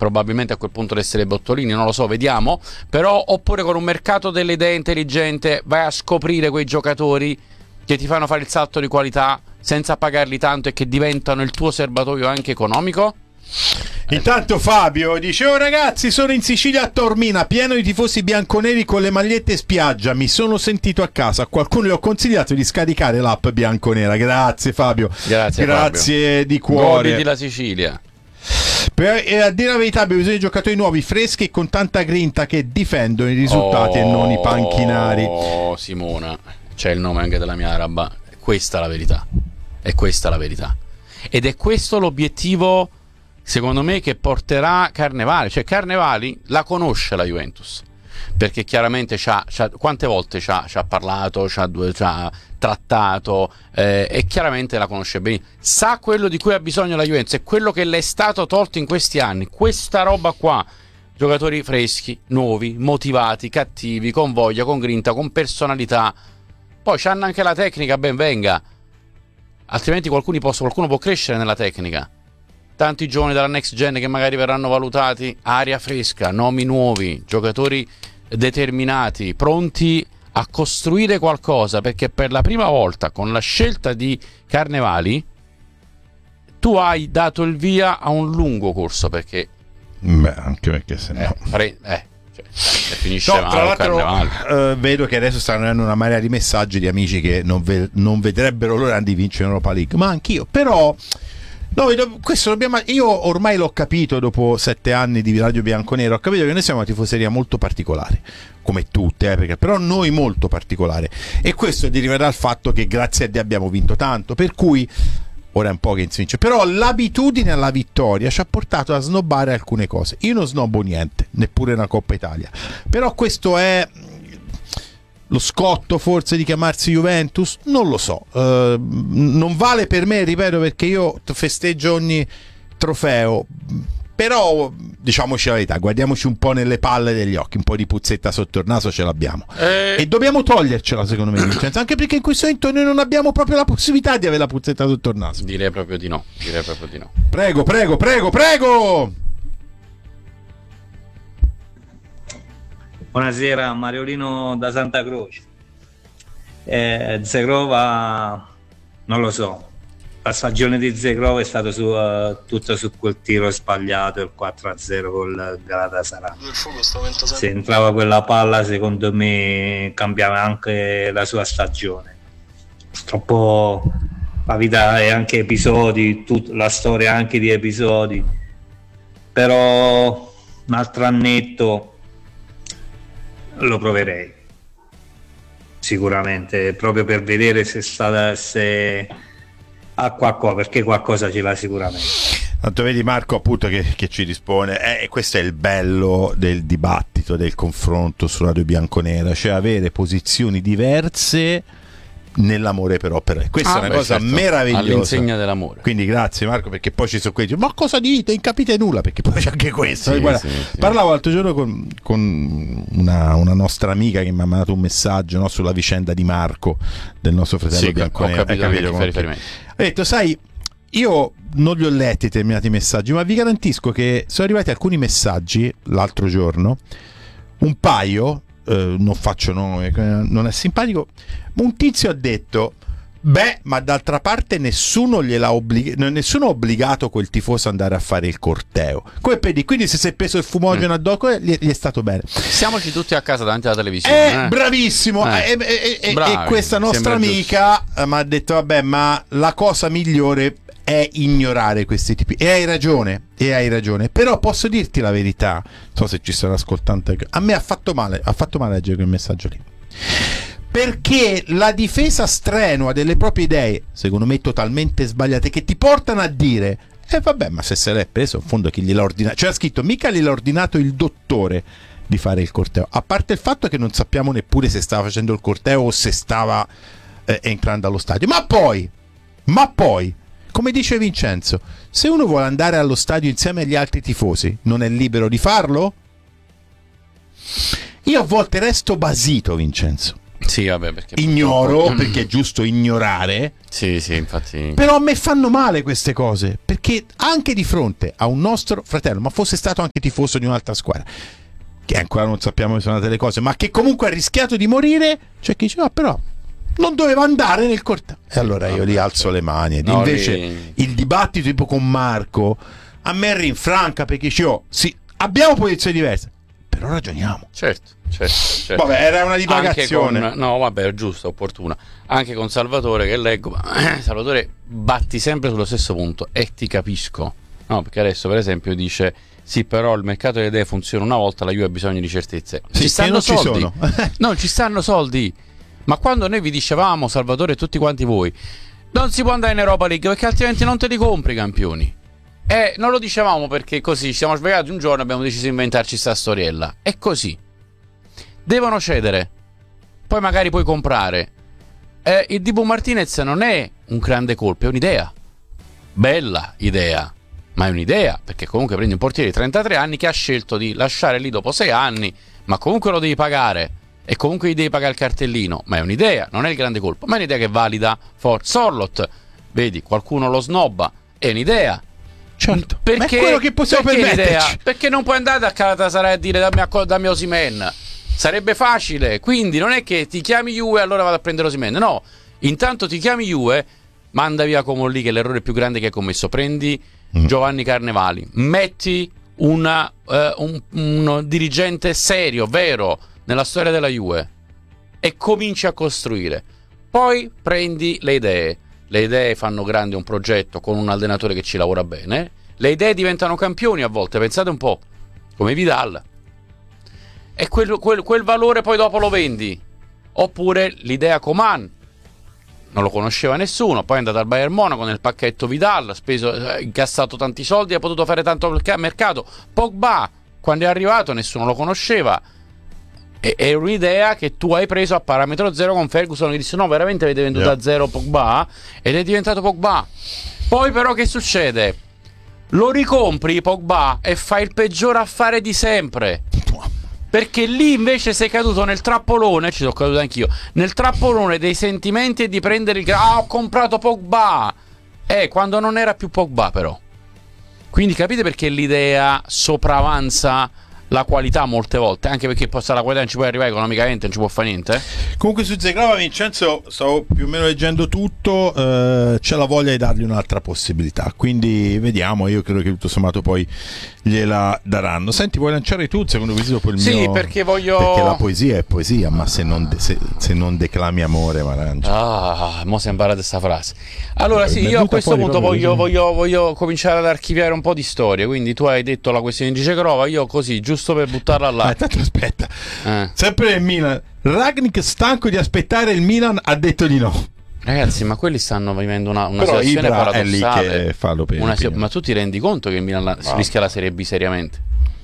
probabilmente a quel punto essere Bottolini, non lo so, vediamo. Però, oppure con un mercato delle idee intelligente vai a scoprire quei giocatori che ti fanno fare il salto di qualità senza pagarli tanto e che diventano il tuo serbatoio anche economico. Intanto Fabio dice: oh ragazzi, sono in Sicilia a Taormina, pieno di tifosi bianconeri con le magliette spiaggia, mi sono sentito a casa, a qualcuno le ho consigliato di scaricare l'app bianconera. Grazie Fabio, grazie Fabio. Di cuore. Goditi la Sicilia. A dire la verità abbiamo bisogno di giocatori nuovi, freschi e con tanta grinta, che difendono i risultati e non i panchinari. Oh Simona, c'è il nome anche della mia araba. Questa è la verità. È questa la verità. Ed è questo l'obiettivo, secondo me, che porterà Carnevali. Cioè Carnevali la conosce la Juventus, perché chiaramente quante volte ci ha parlato, ci ha trattato, e chiaramente la conosce bene. Sa quello di cui ha bisogno la Juventus, è quello che le è stato tolto in questi anni, questa roba qua. Giocatori freschi, nuovi, motivati, cattivi, con voglia, con grinta, con personalità. Poi c'hanno anche la tecnica, ben venga, altrimenti qualcuno può crescere nella tecnica. Tanti giovani della next gen che magari verranno valutati, aria fresca, nomi nuovi, giocatori determinati, pronti a costruire qualcosa, perché per la prima volta con la scelta di Carnevali tu hai dato il via a un lungo corso, perché anche perché se no finisce tra l'altro vedo che adesso stanno arrivando una marea di messaggi di amici che non vedrebbero l'ora di vincere l'Europa League, ma anch'io, però questo io ormai l'ho capito dopo 7 anni di Radio Bianconero, ho capito che noi siamo una tifoseria molto particolare, come tutte, perché però noi molto particolare, e questo deriva dal fatto che grazie a Dio abbiamo vinto tanto, per cui ora è un po' che insince, però l'abitudine alla vittoria ci ha portato a snobbare alcune cose. Io non snobbo niente, neppure una Coppa Italia, però questo è lo scotto forse di chiamarsi Juventus, non lo so, non vale per me, ripeto, perché io festeggio ogni trofeo, però diciamoci la verità, guardiamoci un po' nelle palle degli occhi, un po' di puzzetta sotto il naso ce l'abbiamo, e dobbiamo togliercela, secondo me, Vincenzo, anche perché in questo momento noi non abbiamo proprio la possibilità di avere la puzzetta sotto il naso. Direi proprio di no. Prego. Buonasera, Mariolino da Santa Croce. Zegrova, non lo so, la stagione di Zegrova è stata tutta su quel tiro sbagliato, il 4-0 col Galatasaray. Se entrava quella palla, secondo me cambiava anche la sua stagione. Purtroppo la vita è anche episodi, la storia è anche di episodi, però un altro annetto lo proverei sicuramente, proprio per vedere se ha qualcosa, perché qualcosa ce l'ha sicuramente. Tanto vedi Marco appunto che ci rispone, e questo è il bello del dibattito, del confronto su Radio Bianconera, cioè avere posizioni diverse nell'amore per opera. Questa è una cosa meravigliosa, all'insegna dell'amore. Quindi grazie Marco, perché poi ci sono quelli, ma cosa dite? Non capite nulla, perché poi c'è anche questo. Guarda, parlavo l'altro giorno con una nostra amica che mi ha mandato un messaggio, no, sulla vicenda di Marco, del nostro fratello Bianconero. Ho capito. Ha detto, sai, io non li ho letti determinati messaggi, ma vi garantisco che sono arrivati alcuni messaggi l'altro giorno, un paio, non faccio nome, non è simpatico, un tizio ha detto: beh, ma d'altra parte nessuno ha obbligato quel tifoso ad andare a fare il corteo, come per dire, quindi se si è preso il fumogeno addosso gli è stato bene. Siamoci tutti a casa davanti alla televisione. Bravissimo. E questa nostra amica mi ha detto: vabbè, ma la cosa migliore è ignorare questi tipi, e hai ragione, però posso dirti la verità, non so se ci stanno ascoltando, a me ha fatto male leggere quel messaggio lì, perché la difesa strenua delle proprie idee, secondo me totalmente sbagliate, che ti portano a dire: vabbè, ma se l'è preso, in fondo chi gliel'ha ordinato? C'era scritto, mica gliel'ha ordinato il dottore di fare il corteo, a parte il fatto che non sappiamo neppure se stava facendo il corteo o se stava entrando allo stadio, ma poi come dice Vincenzo, se uno vuole andare allo stadio insieme agli altri tifosi, non è libero di farlo? Io a volte resto basito, Vincenzo, Sì, vabbè, perché ignoro, perché è giusto ignorare. Sì, infatti. Però a me fanno male queste cose, perché anche di fronte a un nostro fratello, ma fosse stato anche tifoso di un'altra squadra, che ancora non sappiamo come sono andate le cose, ma che comunque ha rischiato di morire, c'è chi dice però non doveva andare nel corteo. E allora io lì alzo le mani. Ed invece il dibattito tipo con Marco a me rinfranca, perché sì, abbiamo posizioni diverse, però ragioniamo. Certo. Vabbè, era una divagazione. No, vabbè, è giusta, opportuna. Anche con Salvatore, che leggo, Salvatore, batti sempre sullo stesso punto e ti capisco. No, perché adesso, per esempio, dice sì, però il mercato delle idee funziona una volta, la Juve ha bisogno di certezze. Sì, ci stanno soldi. Ci sono. No, ci stanno soldi. Ma quando noi vi dicevamo, Salvatore e tutti quanti voi, non si può andare in Europa League perché altrimenti non te li compri i campioni. Non lo dicevamo perché così ci siamo svegliati un giorno e abbiamo deciso di inventarci sta storiella. È così. Devono cedere, poi magari puoi comprare. Il Dibu Martinez non è un grande colpo, è un'idea. Bella idea, ma è un'idea, perché comunque prendi un portiere di 33 anni che ha scelto di lasciare lì dopo 6 anni, ma comunque lo devi pagare e comunque gli devi pagare il cartellino. Ma è un'idea, non è il grande colpo, ma è un'idea che è valida. Sorloth, vedi, qualcuno lo snobba, è un'idea. Certo, perché, ma è quello che possiamo permetterci. Perché non puoi andare a Galatasaray a dire dammi Osimhen. Sarebbe facile, quindi non è che ti chiami Juve e allora vado a prendere Osimhen. No, intanto ti chiami Juve, manda via Comolli, che è l'errore più grande che hai commesso. Prendi Giovanni Carnevali, metti un dirigente serio, vero, nella storia della Juve e cominci a costruire. Poi prendi le idee. Le idee fanno grande un progetto con un allenatore che ci lavora bene. Le idee diventano campioni a volte, pensate un po', come Vidal. E quel valore poi dopo lo vendi. Oppure l'idea Coman, non lo conosceva nessuno, poi è andato al Bayern Monaco nel pacchetto Vidal, incassato tanti soldi, ha potuto fare tanto mercato. Pogba, quando è arrivato nessuno lo conosceva. È un'idea che tu hai preso a parametro zero con Ferguson, che disse no, veramente avete venduto a zero Pogba, ed è diventato Pogba. Poi però che succede? Lo ricompri Pogba e fai il peggior affare di sempre, perché lì invece sei caduto nel trappolone, ci sono caduto anch'io, nel trappolone dei sentimenti e di prendere ho comprato Pogba, quando non era più Pogba però. Quindi capite perché l'idea sopravanza la qualità molte volte, anche perché la qualità non ci puoi arrivare economicamente, non ci può fare niente. Comunque su Zegrova, Vincenzo, stavo più o meno leggendo tutto, c'è la voglia di dargli un'altra possibilità, quindi vediamo. Io credo che tutto sommato poi gliela daranno. Senti, vuoi lanciare tu il secondo quesito poi il mio? Sì, perché la poesia è poesia, ma se non declami amore, Marangia. mo si è imparata questa frase. Allora sì, io a questo punto voglio cominciare ad archiviare un po' di storie. Quindi tu hai detto la questione di Cegrova, io così giusto per buttarla là. Tanto aspetta, sempre nel Milan, Rangnick, stanco di aspettare il Milan, ha detto di no. Ragazzi, ma quelli stanno vivendo una però situazione Ibra paradossale. È lì che fa ma tu ti rendi conto che il Milan rischia la Serie B seriamente?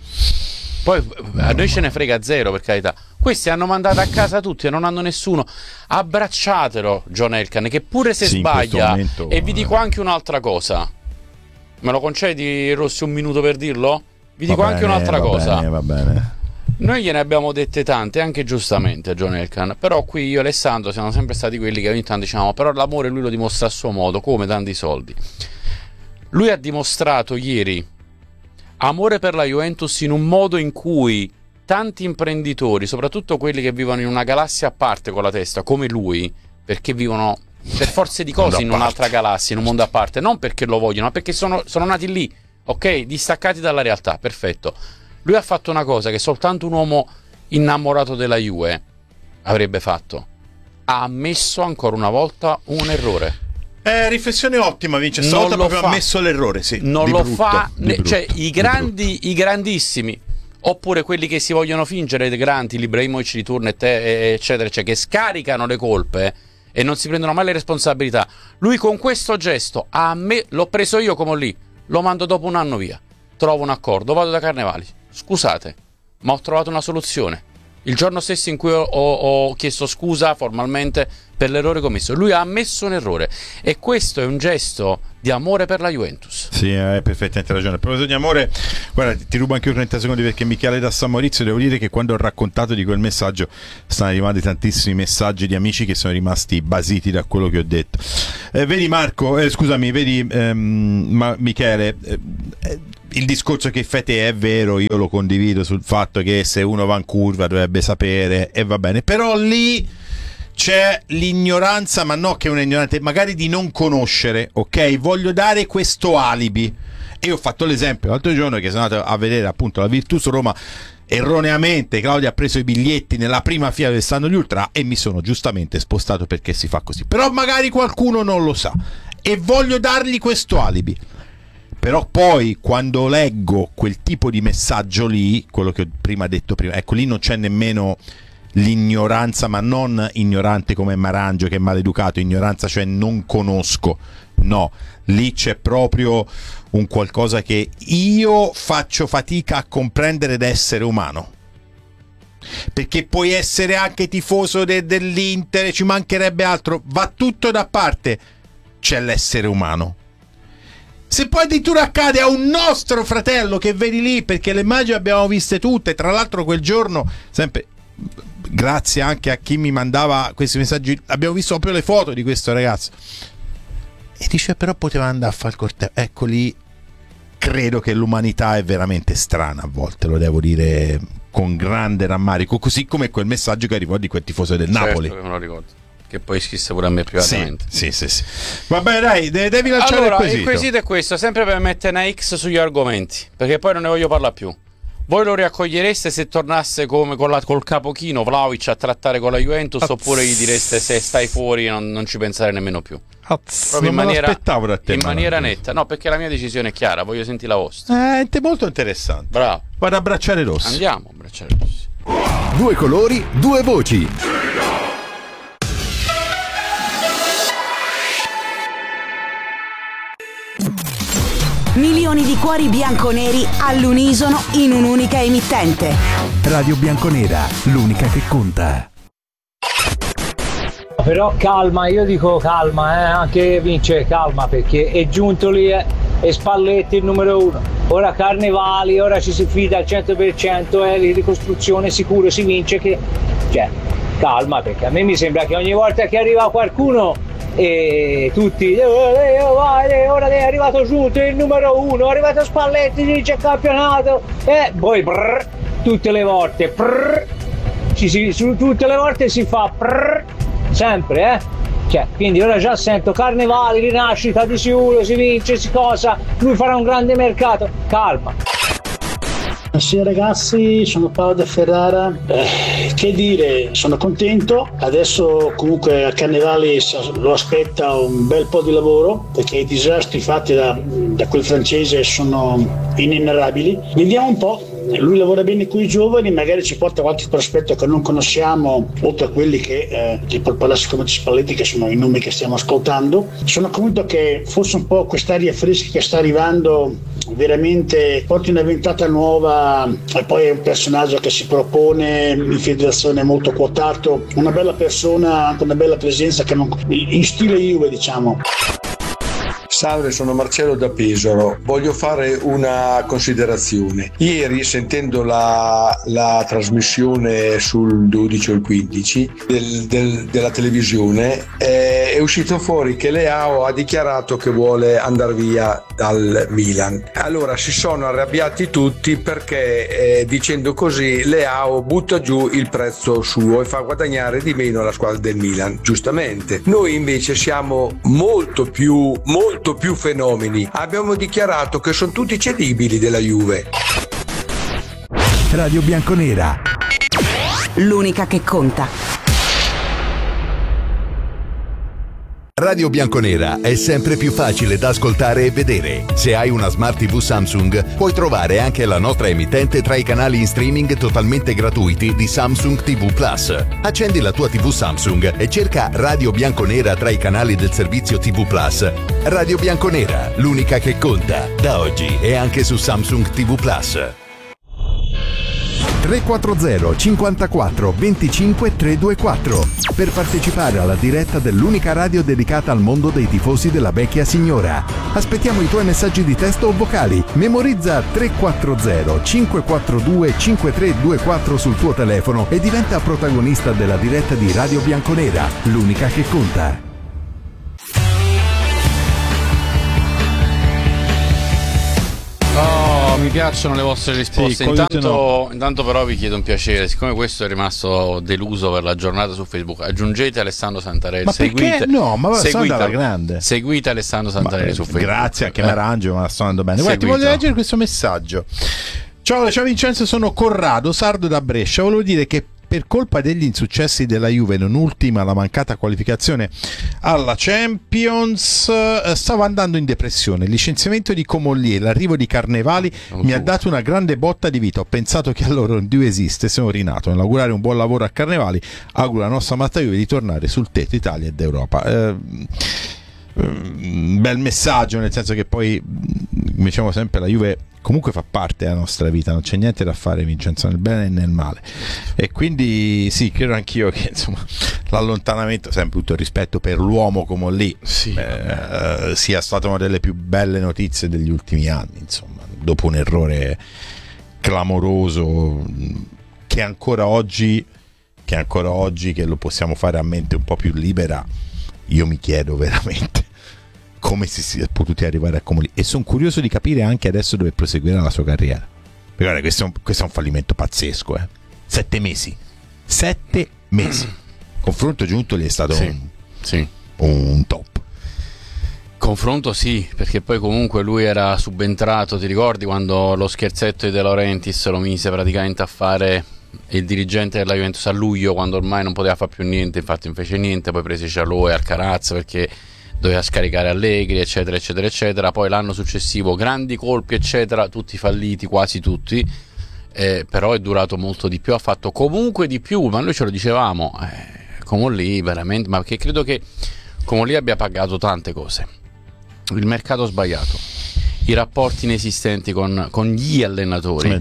Poi a noi ce ne frega zero, per carità. Questi hanno mandato a casa tutti e non hanno nessuno. Abbracciatelo John Elkann, che pure se sbaglia. Momento, vi dico anche un'altra cosa. Me lo concedi, Rossi, un minuto per dirlo? Vi dico anche un'altra cosa. Va bene. Noi gliene abbiamo dette tante, anche giustamente, a John Elkann. Però qui io e Alessandro siamo sempre stati quelli che ogni tanto diciamo però l'amore lui lo dimostra a suo modo, come tanti soldi. Lui ha dimostrato ieri amore per la Juventus in un modo in cui tanti imprenditori, soprattutto quelli che vivono in una galassia a parte con la testa, come lui, perché vivono per forze di cose in un'altra galassia, in un mondo a parte, non perché lo vogliono, ma perché sono nati lì, ok? Distaccati dalla realtà, perfetto. Lui ha fatto una cosa che soltanto un uomo innamorato della Juve avrebbe fatto. Ha ammesso ancora una volta un errore. Riflessione ottima, Vince. Stavolta proprio ha ammesso l'errore, sì. Non lo fa, cioè i grandissimi, oppure quelli che si vogliono fingere dei grandi, l'Ibrahimovic di turno eccetera, cioè che scaricano le colpe e non si prendono mai le responsabilità. Lui con questo gesto l'ho preso io come lì, lo mando dopo un anno via, trovo un accordo, vado da Carnevali, scusate, ma ho trovato una soluzione. il giorno stesso in cui ho chiesto scusa formalmente per l'errore commesso. Lui ha ammesso un errore e questo è un gesto di amore per la Juventus. Sì, hai perfettamente ragione. A proposito di amore, guarda, ti rubo anche 30 secondi perché Michele da San Maurizio, devo dire che quando ho raccontato di quel messaggio stanno arrivando tantissimi messaggi di amici che sono rimasti basiti da quello che ho detto. Vedi Marco, scusami, vedi Michele, il discorso che fai te è vero, io lo condivido sul fatto che se uno va in curva dovrebbe sapere e va bene, però lì c'è l'ignoranza, ma no che è un ignorante, magari di non conoscere, ok? Voglio dare questo alibi. E ho fatto l'esempio l'altro giorno che sono andato a vedere appunto la Virtus Roma. Erroneamente Claudia ha preso i biglietti nella prima fila dove stanno gli ultra e mi sono giustamente spostato perché si fa così. Però magari qualcuno non lo sa e voglio dargli questo alibi. Però poi quando leggo quel tipo di messaggio lì, quello che ho detto prima, ecco lì non c'è nemmeno l'ignoranza, ma non ignorante come Marangio che è maleducato, ignoranza cioè non conosco, no, lì c'è proprio un qualcosa che io faccio fatica a comprendere ed essere umano, perché puoi essere anche tifoso dell'Inter, ci mancherebbe altro, va tutto da parte, c'è l'essere umano. Se poi addirittura accade a un nostro fratello che vedi lì, perché le immagini abbiamo viste tutte, tra l'altro quel giorno sempre grazie anche a chi mi mandava questi messaggi, abbiamo visto proprio le foto di questo ragazzo e dice però poteva andare a fare il corteo, ecco lì credo che l'umanità è veramente strana a volte, lo devo dire con grande rammarico, così come quel messaggio che arrivò di quel tifoso del Napoli, che me lo ricordo, che poi scrisse pure a me privatamente. Sì. Vabbè dai, devi lanciare allora, il quesito è questo, sempre per mettere una X sugli argomenti, perché poi non ne voglio parlare più. Voi lo riaccogliereste se tornasse come col capo chino Vlahovic a trattare con la Juventus, oppure gli direste se stai fuori non ci pensare nemmeno più? Proprio non me lo aspettavo da te, in maniera netta. No, perché la mia decisione è chiara, voglio sentire la vostra. È molto interessante. Bravo. Vado a bracciare rossi. Andiamo a bracciare rossi. 2 colori, 2 voci. Milioni di cuori bianconeri all'unisono in un'unica emittente. Radio Bianconera, l'unica che conta. Però calma, io dico calma, anche Vince calma, perché è giunto lì e Spalletti il numero 1. Ora Carnevali, ora ci si fida al 100%, la ricostruzione sicuro si vince che... Cioè, calma, perché a me mi sembra che ogni volta che arriva qualcuno e tutti ora è arrivato giunto il numero 1, è arrivato Spalletti, dice campionato e poi tutte le volte tutte le volte si fa sempre cioè, quindi ora già sento Carnevali, rinascita di sicuro, si vince, si cosa, lui farà un grande mercato, calma. Buonasera ragazzi, sono Paolo da Ferrara. Che dire, sono contento. Adesso comunque a Carnevali lo aspetta un bel po' di lavoro, perché i disastri fatti da quel francese sono inenarrabili. Vediamo un po'. Lui lavora bene con i giovani, magari ci porta qualche prospetto che non conosciamo, oltre a quelli che tipo il Palazzo come Spalletti, che sono i nomi che stiamo ascoltando. Sono convinto che forse un po' quest'aria fresca che sta arrivando veramente porti una ventata nuova, e poi è un personaggio che si propone in federazione molto quotato, una bella persona, anche una bella presenza che in stile Juve, diciamo. Salve, sono Marcello da Pesaro. Voglio fare una considerazione. Ieri, sentendo la trasmissione sul 12 o il 15 della televisione, è uscito fuori che Leao ha dichiarato che vuole andare via dal Milan. Allora si sono arrabbiati tutti perché dicendo così Leao butta giù il prezzo suo e fa guadagnare di meno la squadra del Milan, giustamente. Noi invece siamo molto più fenomeni. Abbiamo dichiarato che sono tutti cedibili della Juve. Radio Bianconera, l'unica che conta. Radio Bianconera è sempre più facile da ascoltare e vedere. Se hai una Smart TV Samsung, puoi trovare anche la nostra emittente tra i canali in streaming totalmente gratuiti di Samsung TV Plus. Accendi la tua TV Samsung e cerca Radio Bianconera tra i canali del servizio TV Plus. Radio Bianconera, l'unica che conta, da oggi e anche su Samsung TV Plus. 340 54 25 324 per partecipare alla diretta dell'unica radio dedicata al mondo dei tifosi della vecchia signora. Aspettiamo i tuoi messaggi di testo o vocali. Memorizza 340 542 5324 sul tuo telefono e diventa protagonista della diretta di Radio Bianconera, l'unica che conta. Mi piacciono le vostre risposte. Sì, intanto però vi chiedo un piacere, siccome questo è rimasto deluso per la giornata su Facebook, aggiungete Alessandro Santarelli. Ma perché? No, ma seguite alla grande. Seguite Alessandro Santarelli su Facebook. Grazie, anche mi arrangio, ma la sto andando bene. Guarda, ti voglio leggere questo messaggio. Ciao Vincenzo, sono Corrado, sardo da Brescia. Volevo dire che per colpa degli insuccessi della Juve, non ultima la mancata qualificazione alla Champions, stavo andando in depressione. Il licenziamento di Comolli e l'arrivo di Carnevali mi ha dato una grande botta di vita. Ho pensato che allora Dio esiste, sono rinato. Nell'augurare un buon lavoro a Carnevali, auguro alla nostra amata Juve di tornare sul tetto Italia ed Europa. Bel messaggio, nel senso che poi diciamo sempre la Juve comunque fa parte della nostra vita, non c'è niente da fare, Vincenzo, nel bene e nel male, e quindi sì, credo anch'io che insomma l'allontanamento, sempre tutto il rispetto per l'uomo come lì, sia stata una delle più belle notizie degli ultimi anni, insomma, dopo un errore clamoroso che ancora oggi che lo possiamo fare a mente un po' più libera, io mi chiedo veramente come si sia potuti arrivare a Comolli, e sono curioso di capire anche adesso dove proseguirà la sua carriera. Perché guarda, questo è un fallimento pazzesco, 7 mesi. Confronto Giuntoli è stato un top. Confronto sì, perché poi comunque lui era subentrato, ti ricordi quando lo scherzetto di De Laurentiis lo mise praticamente a fare il dirigente della Juventus a luglio, quando ormai non poteva fare più niente, infatti non fece niente, poi prese Cialò e Alcaraz perché doveva scaricare Allegri, eccetera eccetera eccetera. Poi l'anno successivo grandi colpi eccetera, tutti falliti, quasi tutti, però è durato molto di più, ha fatto comunque di più, ma noi ce lo dicevamo, Comolli veramente, ma che credo che Comolli abbia pagato tante cose, il mercato sbagliato, i rapporti inesistenti con gli allenatori,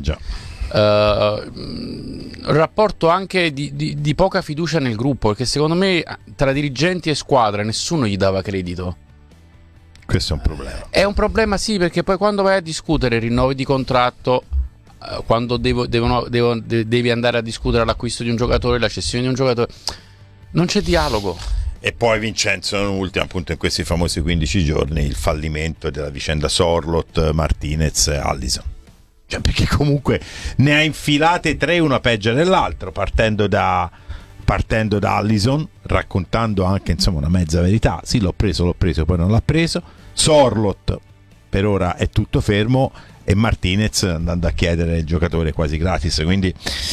rapporto anche di poca fiducia nel gruppo, perché secondo me tra dirigenti e squadra nessuno gli dava credito. Questo è un problema. È un problema, sì, perché poi quando vai a discutere rinnovi di contratto, quando devi andare a discutere l'acquisto di un giocatore, la cessione di un giocatore, non c'è dialogo. E poi Vincenzo, ultimo appunto in questi famosi 15 giorni, il fallimento della vicenda Sorloth, Martinez, Alisson. Cioè, perché comunque ne ha infilate 3 una peggio dell'altro, partendo da Alisson, raccontando anche insomma una mezza verità. Sì, l'ho preso, poi non l'ha preso. Sorloth per ora è tutto fermo, e Martinez andando a chiedere il giocatore quasi gratis, quindi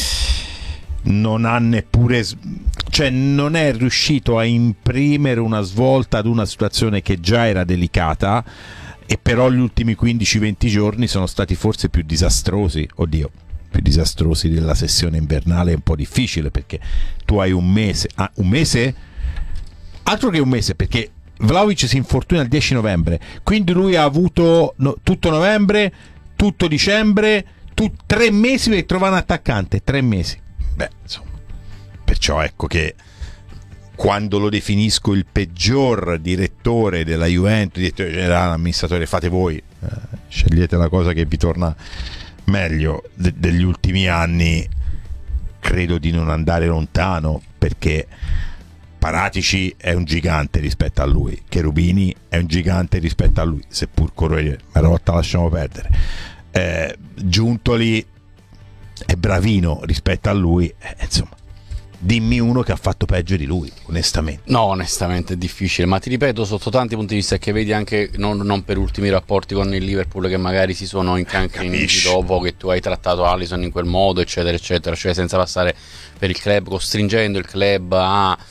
non ha neppure, cioè non è riuscito a imprimere una svolta ad una situazione che già era delicata. E però gli ultimi 15-20 giorni sono stati forse più disastrosi della sessione invernale. È un po' difficile perché tu hai un mese, altro che un mese, perché Vlahovic si infortuna il 10 novembre, quindi lui ha avuto tutto novembre, tutto dicembre, 3 mesi per trovare un attaccante, 3 mesi. Beh, insomma, perciò ecco che quando lo definisco il peggior direttore della Juventus, direttore generale, amministratore, fate voi, scegliete la cosa che vi torna meglio, degli ultimi anni, credo di non andare lontano, perché Paratici è un gigante rispetto a lui, Cherubini è un gigante rispetto a lui, seppur Corriere Marotta lasciamo perdere, Giuntoli è bravino rispetto a lui, insomma, dimmi uno che ha fatto peggio di lui, onestamente. No, onestamente è difficile, ma ti ripeto, sotto tanti punti di vista, che vedi anche non per ultimi rapporti con il Liverpool, che magari si sono incancreniti dopo che tu hai trattato Alisson in quel modo, eccetera eccetera, cioè senza passare per il club, costringendo il club a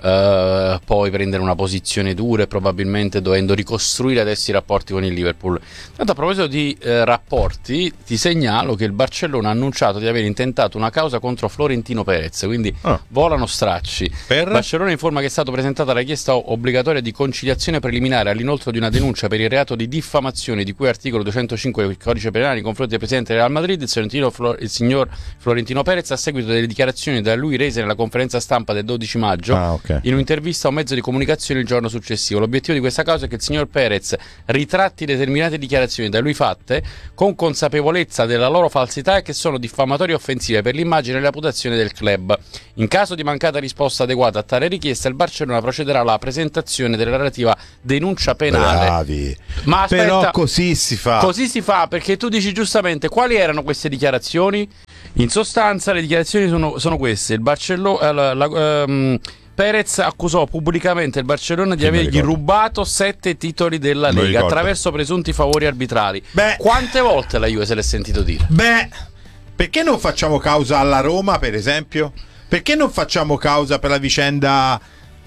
poi prendere una posizione dura e probabilmente dovendo ricostruire adesso i rapporti con il Liverpool. Tanto a proposito di rapporti, ti segnalo che il Barcellona ha annunciato di aver intentato una causa contro Florentino Perez, quindi volano stracci. Barcellona informa che è stata presentata la richiesta obbligatoria di conciliazione preliminare all'inoltro di una denuncia per il reato di diffamazione di cui articolo 205 del codice penale nei confronti del presidente del Real Madrid, il signor Florentino Perez, a seguito delle dichiarazioni da lui rese nella conferenza stampa del 12 maggio in un'intervista a un mezzo di comunicazione il giorno successivo. L'obiettivo di questa causa è che il signor Perez ritratti determinate dichiarazioni da lui fatte con consapevolezza della loro falsità e che sono diffamatorie e offensive per l'immagine e la reputazione del club. In caso di mancata risposta adeguata a tale richiesta, il Barcellona procederà alla presentazione della relativa denuncia penale. Bravi. Ma aspetta, però così si fa. Così si fa, perché tu dici giustamente quali erano queste dichiarazioni? In sostanza le dichiarazioni sono queste. Il Barcellona Perez accusò pubblicamente il Barcellona di avergli rubato 7 titoli della Lega attraverso presunti favori arbitrali. Quante volte la Juve se l'è sentito dire? Perché non facciamo causa alla Roma, per esempio? Perché non facciamo causa per la vicenda?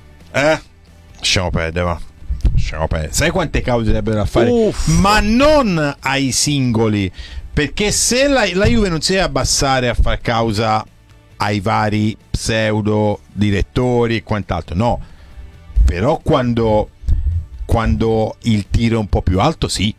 Lasciamo perdere, va. Sai quante cause sarebbero da fare? Ma non ai singoli, perché se la Juve non si deve abbassare a far causa ai vari pseudo direttori e quant'altro, no, però quando il tiro è un po' più alto, sì,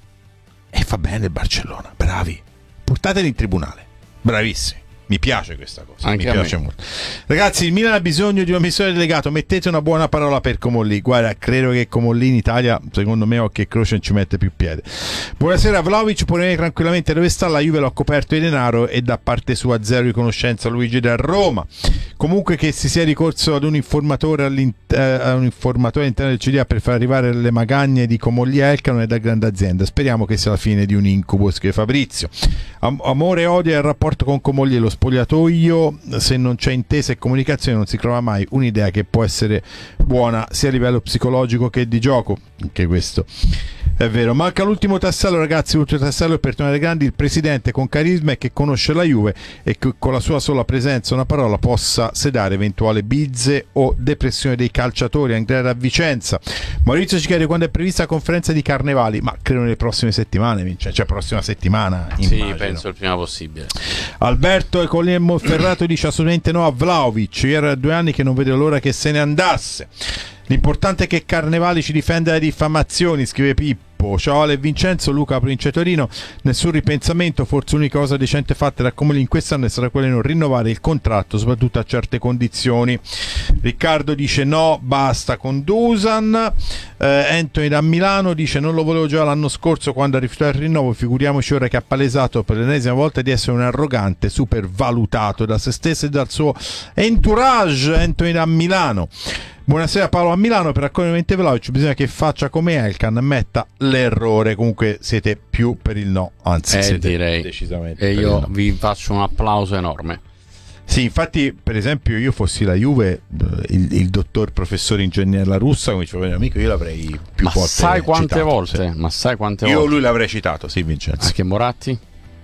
e fa bene il Barcellona, bravi, portateli in tribunale, bravissimi. Mi piace questa cosa, anche mi piace molto. Ragazzi, il Milan ha bisogno di un amministratore delegato, mettete una buona parola per Comolli. Guarda, credo che Comolli in Italia, secondo me, occhio e croce non ci mette più piede. Buonasera, Vlahovic può rimanere tranquillamente dove sta, la Juve l'ha coperto di denaro e da parte sua zero riconoscenza a Luigi da Roma. Comunque che si sia ricorso ad un informatore all'interno del CDA per far arrivare le magagne di Comolli a Elka non è da grande azienda. Speriamo che sia la fine di un incubo, scrive Fabrizio. Amore e odio al rapporto con Comolli e lo spogliatoio, se non c'è intesa e comunicazione non si trova mai un'idea che può essere buona sia a livello psicologico che di gioco. Anche questo è vero. Manca l'ultimo tassello, ragazzi, l'ultimo tassello per tornare grandi, il presidente con carisma e che conosce la Juve e che con la sua sola presenza, una parola, possa sedare eventuale bizze o depressione dei calciatori. Andrea a Vicenza. Maurizio ci chiede quando è prevista la conferenza di Carnevali, ma credo nelle prossime settimane, cioè prossima settimana, immagino. Sì, penso il prima possibile. Alberto Ecolemmo Ferrato dice assolutamente no a Vlahovic, era 2 anni che non vedo l'ora che se ne andasse. L'importante è che Carnevali ci difenda dalle diffamazioni, scrive Pippo. Ciao Ale e Vincenzo, Luca Provincia Torino. Nessun ripensamento, forse l'unica cosa decente fatta da Comolli in quest'anno sarà quella di non rinnovare il contratto, soprattutto a certe condizioni. Riccardo dice no, basta con Dusan. Anthony da Milano dice non lo volevo già l'anno scorso quando ha rifiutato il rinnovo, figuriamoci ora che ha palesato per l'ennesima volta di essere un arrogante supervalutato da se stesso e dal suo entourage. Anthony da Milano. Buonasera Paolo a Milano, per raccogliere Vlahovic bisogna che faccia come Elkan, ammetta l'errore. Comunque siete più per il no, anzi siete direi decisamente e io vi faccio un applauso enorme. Sì, infatti per esempio io fossi la Juve, il dottor professore ingegnere La Russa, come diceva il mio amico, io l'avrei più volte sai quante citato, volte? sì. Ma sai quante io volte? Lui l'avrei citato, sì, Vincenzo. Anche Moratti?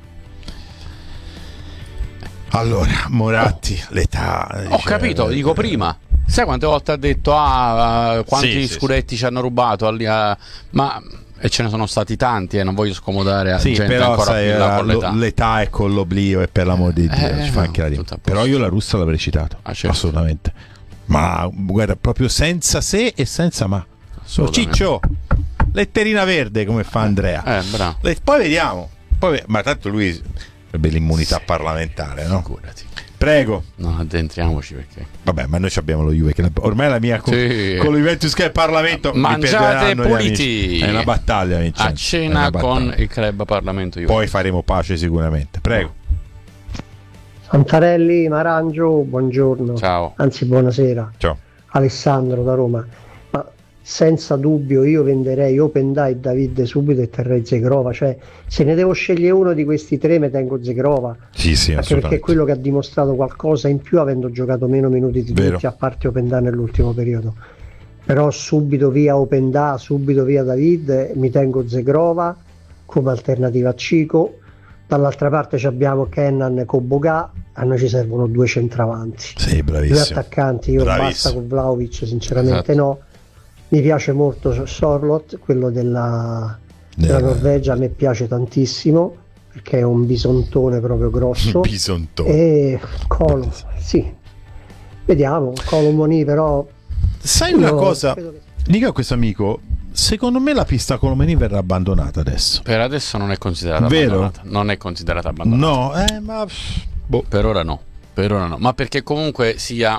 Allora, Moratti, l'età... Ho capito, dico prima. Sai quante volte ha detto quanti scudetti ci hanno rubato ma e ce ne sono stati tanti e non voglio scomodare a gente però ancora sai, più là con l'età. L'età è con l'oblio e per l'amor di Dio ci fa anche la rima. Però io La Russa l'avrei citato, certo. Assolutamente, ma guarda, proprio senza se e senza ma. Ciccio, letterina verde come fa Andrea, bravo. Poi vediamo ma tanto lui avrebbe l'immunità parlamentare, no? Figurati. Prego. Non addentriamoci perché. Vabbè, ma noi abbiamo lo Juve che ormai la mia con lo Juventus che è il Parlamento. Mangiate puliti. È una battaglia, Vincenzo. A cena con il club Parlamento Juve. Poi faremo pace sicuramente. Prego. Santarelli, Marangio, buongiorno. Ciao. Anzi, buonasera. Ciao. Alessandro da Roma. Ma senza dubbio io venderei Openda David subito e terrei Zegrova, cioè se ne devo scegliere uno di questi 3 me tengo Zegrova, sì, anche perché è quello che ha dimostrato qualcosa in più avendo giocato meno minuti di tutti, a parte Openda nell'ultimo periodo. Però subito via Openda, subito via David, mi tengo Zegrova come alternativa a Cico. Dall'altra parte abbiamo Kennan con Boga, a noi ci servono 2 centravanti, sì, 2 attaccanti. Io bravissimo. basta con Vlahovic, sinceramente. Esatto. No, mi piace molto Sorloth, quello della Norvegia, a me piace tantissimo perché è un bisontone proprio grosso. Bisontone. E Colo, sì, vediamo Colo Moni, però sai una cosa, dica a questo amico, secondo me la pista Colomeni verrà abbandonata adesso. Per adesso non è considerata Vero? abbandonata. Non è considerata abbandonata. No, ma per ora no. Ma perché comunque sia...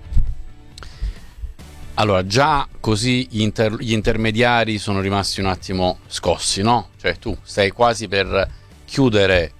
Allora, già così gli intermediari sono rimasti un attimo scossi, no? Cioè tu stai quasi per chiudere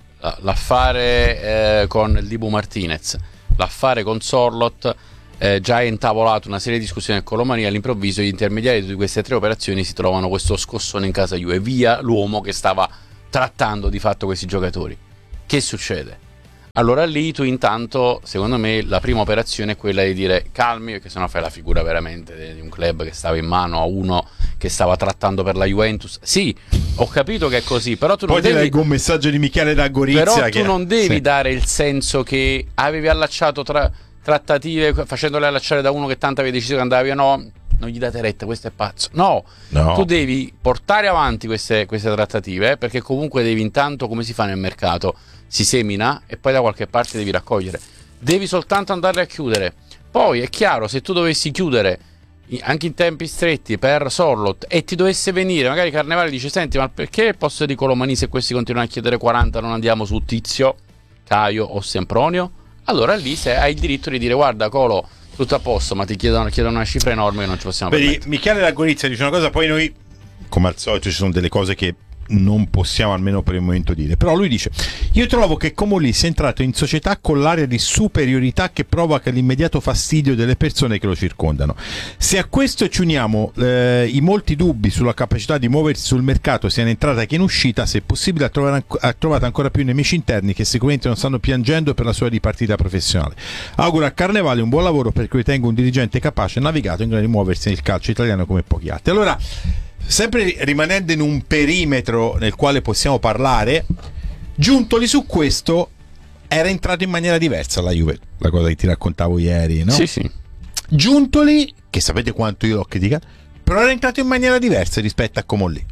l'affare con il Dibu Martinez, l'affare con Sorloth, già è intavolato una serie di discussioni con Colomani. All'improvviso gli intermediari di queste 3 operazioni si trovano questo scossone in casa Juve, via l'uomo che stava trattando di fatto questi giocatori. Che succede? Allora lì tu intanto, secondo me, la prima operazione è quella di dire calmi, perché sennò fai la figura veramente di un club che stava in mano a uno che stava trattando per la Juventus. Sì, ho capito che è così, però tu poi non ti devi... leggo un messaggio di Michele da Gorizia. Però che... tu non devi sì. dare il senso che avevi allacciato trattative facendole allacciare da uno che tanto aveva deciso che andava via. No, non gli date retta, questo è pazzo. No, tu devi portare avanti queste trattative, perché comunque devi intanto, come si fa nel mercato, si semina e poi da qualche parte devi raccogliere. Devi soltanto andarle a chiudere. Poi è chiaro, se tu dovessi chiudere anche in tempi stretti per Sorloth e ti dovesse venire magari Carnevale, dice senti, ma perché al posto di Colomani, se questi continuano a chiedere 40, non andiamo su Tizio, Caio o Sempronio? Allora lì hai il diritto di dire guarda Colo, tutto a posto, ma ti chiedono una cifra enorme che non ci possiamo permettere. Michele da Gorizia dice una cosa, poi noi come al solito ci sono delle cose che non possiamo almeno per il momento dire, però lui dice: io trovo che Comolli sia entrato in società con l'aria di superiorità che provoca l'immediato fastidio delle persone che lo circondano. Se a questo ci uniamo i molti dubbi sulla capacità di muoversi sul mercato sia in entrata che in uscita, se possibile ha trovato ancora più nemici interni che sicuramente non stanno piangendo per la sua dipartita professionale. Auguro a Carnevale un buon lavoro, perché ritengo un dirigente capace e navigato in grado di muoversi nel calcio italiano come pochi altri. Allora, sempre rimanendo in un perimetro nel quale possiamo parlare, Giuntoli su questo era entrato in maniera diversa alla Juve, la cosa che ti raccontavo ieri, no? Sì. Giuntoli, che sapete quanto io l'ho criticato, però era entrato in maniera diversa rispetto a Comolli.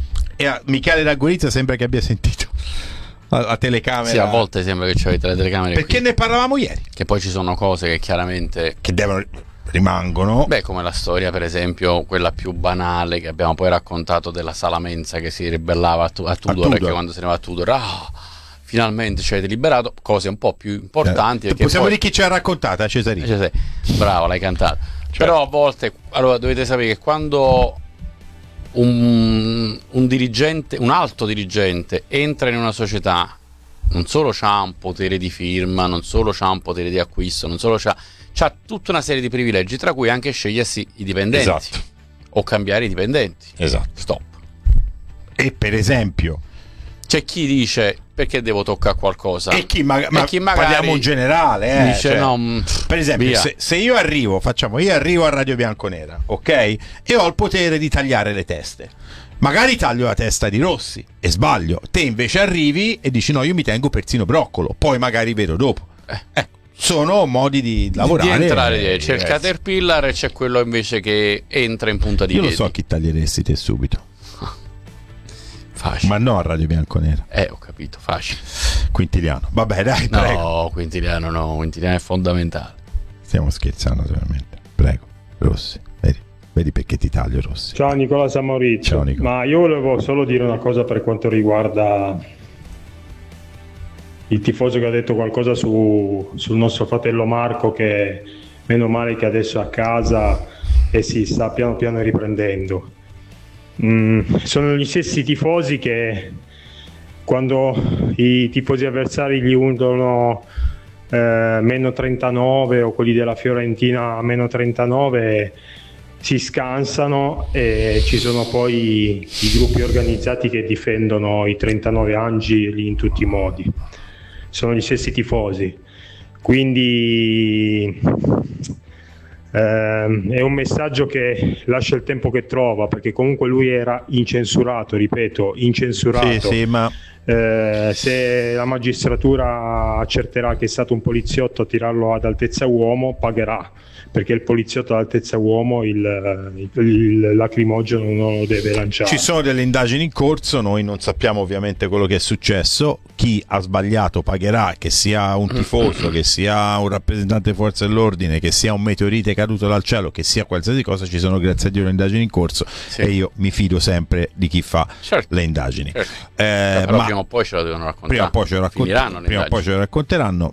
E a Michele da Gorizia sembra che abbia sentito la telecamera. Sì, a volte sembra che c'avete le telecamere perché qui. Ne parlavamo ieri. Che poi ci sono cose che chiaramente rimangono. Beh, come la storia, per esempio, quella più banale che abbiamo poi raccontato della Salamenza che si ribellava a Tudor, perché quando se ne va a Tudor, finalmente ci avete liberato. Cose un po' più importanti. Possiamo dire chi ci ha raccontata, Cesarino. Bravo, l'hai cantata. Però a volte, allora, dovete sapere che quando un dirigente, un alto dirigente entra in una società, non solo c'ha un potere di firma, non solo c'ha un potere di acquisto, non solo c'ha tutta una serie di privilegi, tra cui anche scegliersi i dipendenti. Esatto. O cambiare i dipendenti. Esatto. Stop. E per esempio c'è chi dice perché devo toccare qualcosa, e chi magari parliamo in generale, dice no, per esempio se io arrivo a Radio Bianconera, ok, e ho il potere di tagliare le teste, magari taglio la testa di Rossi e sbaglio, te invece arrivi e dici no, io mi tengo persino Broccolo, poi magari vedo dopo. Ecco, sono modi di lavorare, di entrare. C'è il Caterpillar e c'è quello invece che entra in punta di piedi. Io lo so chi taglieresti te subito. Facile. Ma no a Radio Bianconera. Ho capito, facile. Quintiliano. Vabbè, dai, prego. No, Quintiliano è fondamentale. Stiamo scherzando solamente. Prego, Rossi. Vedi perché ti taglio, Rossi. Ciao Nicola San Maurizio. Ciao, Nicola. Ma io volevo solo dire una cosa per quanto riguarda il tifoso che ha detto qualcosa sul nostro fratello Marco, che meno male che adesso è a casa e si sta piano piano riprendendo. Sono gli stessi tifosi che quando i tifosi avversari gli undono meno 39 o quelli della Fiorentina meno 39 si scansano, e ci sono poi i gruppi organizzati che difendono i 39 angeli in tutti i modi. Sono gli stessi tifosi, quindi è un messaggio che lascia il tempo che trova, perché comunque lui era incensurato, ripeto, incensurato. Sì, ma Se la magistratura accerterà che è stato un poliziotto a tirarlo ad altezza uomo, pagherà, perché il poliziotto ad altezza uomo il lacrimogeno non lo deve lanciare. Ci sono delle indagini in corso, noi non sappiamo ovviamente quello che è successo, chi ha sbagliato pagherà, che sia un tifoso, che sia un rappresentante delle forze dell'ordine, che sia un meteorite caduto dal cielo, che sia qualsiasi cosa, ci sono grazie a Dio le indagini in corso, e io mi fido sempre di chi fa le indagini. Però ma prima o poi ce la devono raccontare. Prima o poi ce lo racconteranno.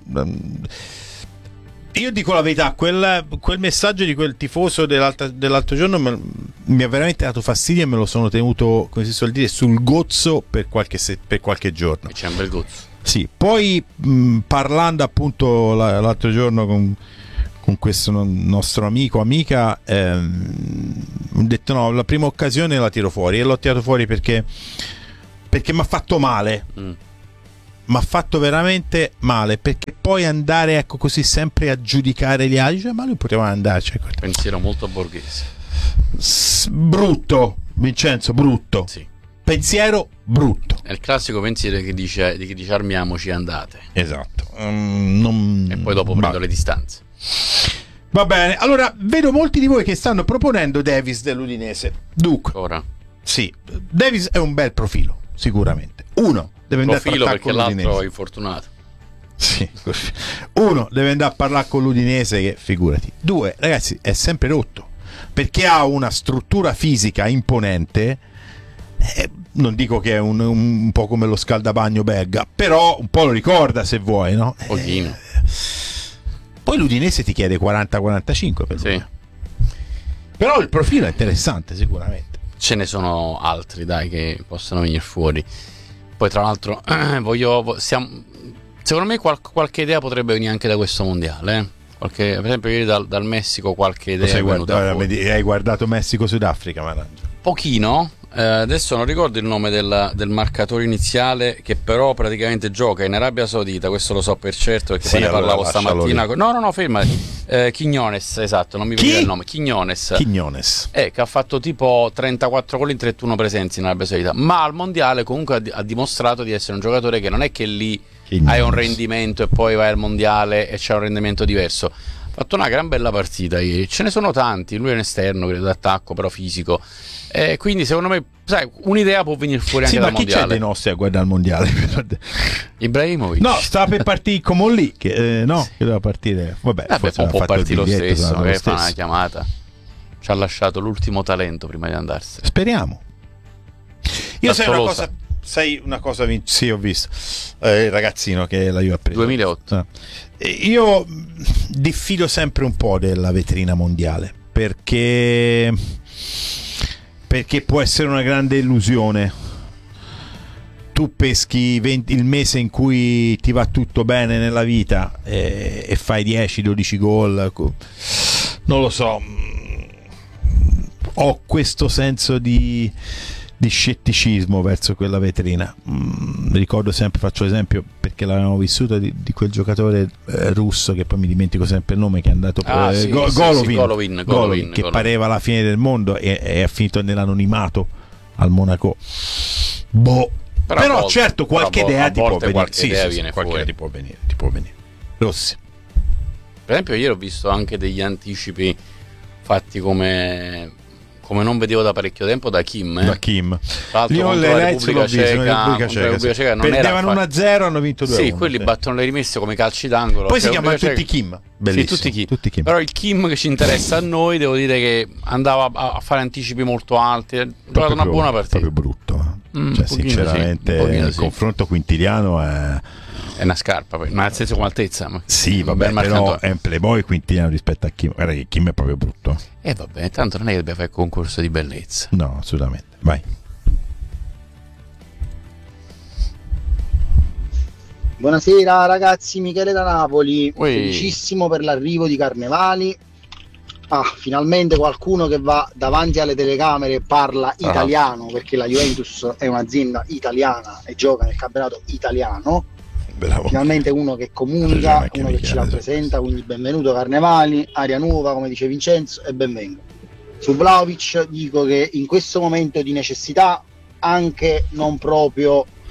Io dico la verità, quel messaggio di quel tifoso dell'altro giorno mi ha veramente dato fastidio e me lo sono tenuto, come si suol dire, sul gozzo per qualche giorno. E c'è un bel gozzo. Sì, poi parlando appunto l'altro giorno con questo nostro amica, ho detto no, la prima occasione la tiro fuori, e l'ho tirato fuori perché mi ha fatto male. Mi ha fatto veramente male, perché poi andare, ecco, così sempre a giudicare gli altri, ma lui poteva andarci. Pensiero molto borghese. Brutto, Vincenzo, brutto. Sì. Pensiero brutto. È il classico pensiero che dice armiamoci, andate. Esatto. E poi dopo prendo le distanze. Va bene, allora vedo molti di voi che stanno proponendo Davis dell'Udinese. Duke. Ora. Sì, Davis è un bel profilo, sicuramente. Uno deve andare a parlare perché con l'Udinese. l'altro è infortunato. Sì. Uno deve andare a parlare con l'Udinese, che figurati. Due, ragazzi, è sempre rotto, perché ha una struttura fisica imponente. Non dico che è un po' come lo scaldabagno belga, però un po' lo ricorda, se vuoi, no? Pochino. Poi l'Udinese ti chiede 40-45 per lui. Però il profilo è interessante, sicuramente. Ce ne sono altri, dai, che possono venire fuori. Poi tra l'altro secondo me qualche idea potrebbe venire anche da questo mondiale, per esempio ieri dal Messico qualche idea hai guardato Messico-Sudafrica, Marangia? Pochino. Adesso non ricordo il nome del marcatore iniziale, che però praticamente gioca in Arabia Saudita, questo lo so per certo, perché poi ne parlavo stamattina. No, fermati. Quignones, esatto, non mi veniva il nome. Quignones. Che ha fatto tipo 34 gol in 31 presenze in Arabia Saudita, ma al mondiale comunque ha dimostrato di essere un giocatore che non è che lì hai un rendimento e poi vai al mondiale e c'è un rendimento diverso. Ha fatto una gran bella partita ieri. Ce ne sono tanti, lui è un esterno, credo, d'attacco, però fisico. Quindi secondo me, sai, un'idea può venire fuori anche dal mondiale. Ma chi c'è dei nostri a guardare il mondiale? Ibrahimovic. No, stava per partire come lì, che doveva partire. Vabbè, può partire lo stesso, magari fa una chiamata. Ci ha lasciato l'ultimo talento prima di andarsene. Speriamo. Io sai una cosa, sì, ho visto il ragazzino che la Juve ha preso 2008. Io diffido sempre un po' della vetrina mondiale, perché può essere una grande illusione. Tu peschi il mese in cui ti va tutto bene nella vita e fai 10-12 gol, non lo so, ho questo senso di scetticismo verso quella vetrina. Ricordo sempre, faccio l'esempio perché l'avevamo vissuta, di quel giocatore russo, che poi mi dimentico sempre il nome, che è andato Golovin, che pareva la fine del mondo e ha finito nell'anonimato al Monaco. Però certo qualche idea ti può venire. Ti può venire. Rossi, per esempio, ieri ho visto anche degli anticipi fatti come non vedevo da parecchio tempo da Kim. Tra l'altro contro la Repubblica Ceca perdevano 1-0, hanno vinto 2-1. Sì, quelli battono le rimesse come calci d'angolo. Poi si chiamano tutti Kim. Bellissimo. Sì, tutti Kim. Però il Kim che ci interessa a noi, devo dire che andava a fare anticipi molto alti. Ha giocato una buona partita. Proprio brutto. Sinceramente, il confronto Quintiliano è una scarpa, ma nel senso come altezza. Sì, vabbè, però è un playboy Quintiliano rispetto a Kim. Guarda che Kim è proprio brutto. Vabbè, tanto non è che deve fare il concorso di bellezza. No, assolutamente. Vai. Buonasera ragazzi, Michele da Napoli. Felicissimo per l'arrivo di Carnevali. Finalmente qualcuno che va davanti alle telecamere e parla italiano, perché la Juventus è un'azienda italiana e gioca nel campionato italiano. Bravo. Finalmente uno che comunica, uno che ci rappresenta, quindi benvenuto Carnevali, aria nuova come dice Vincenzo, e benvenga. Su Vlahovic dico che in questo momento di necessità, anche non proprio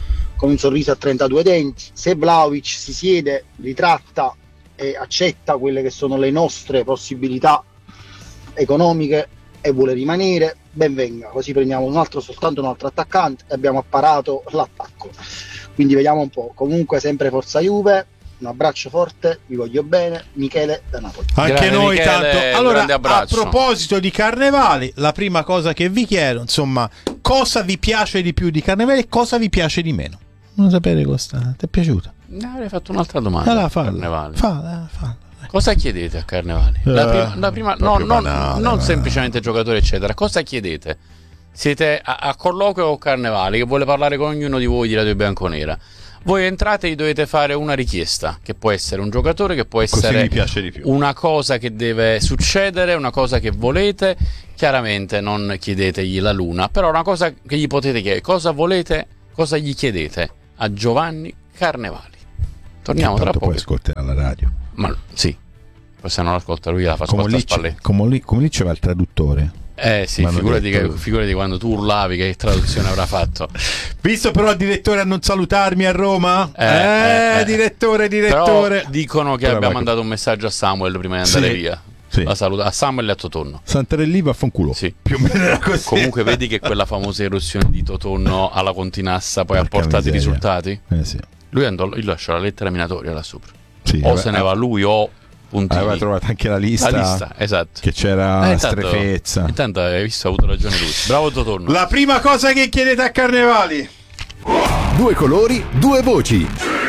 con un sorriso a 32 denti. Se Vlahovic si siede, ritratta e accetta quelle che sono le nostre possibilità economiche e vuole rimanere, ben venga, così prendiamo soltanto un altro attaccante e abbiamo apparato l'attacco. Quindi vediamo un po'. Comunque sempre forza Juve, un abbraccio forte, vi voglio bene, Michele da Napoli. Anche Grande noi Michele, tanto. Allora, a abbraccio. proposito di Carnevali, la prima cosa che vi chiedo, insomma, cosa vi piace di più di Carnevali e cosa vi piace di meno? Non sapere cosa ti è piaciuta. Avrei fatto un'altra domanda. Allora, Carnevali. Falla. Cosa chiedete a Carnevali? La prima non semplicemente giocatori eccetera. Cosa chiedete? Siete a colloquio con Carnevali che vuole parlare con ognuno di voi di Radio Bianconera. Voi entrate e gli dovete fare una richiesta, che può essere un giocatore, che può essere una cosa che deve succedere, una cosa che volete. Chiaramente non chiedetegli la luna, però una cosa che gli potete chiedere. Cosa volete? Cosa gli chiedete a Giovanni Carnevali? Torniamo tra poco. Poi ascolterà la radio. Ma sì, poi se non ascolta lui la fa ascoltare a Spalletti. Come lì c'era il traduttore. Sì, figurati quando tu urlavi, che traduzione avrà fatto. Visto però il direttore a non salutarmi a Roma? Direttore. Però dicono che abbia mandato un messaggio a Samuel prima di andare via. Sì. La saluta a Samuel e a Totonno. Santarelli vaffanculo. Sì. Più o meno era così. Comunque vedi che quella famosa eruzione di Totonno alla Continassa poi ha portato i risultati? Sì. Lui lascia la lettera minatoria là sopra. Sì, o se ne va lui o puntini. Aveva trovato anche la lista, esatto. Che c'era strefezza. Intanto hai visto, ha avuto ragione lui. Bravo Totonno. La prima cosa che chiedete a Carnevali: 2 colori, 2 voci.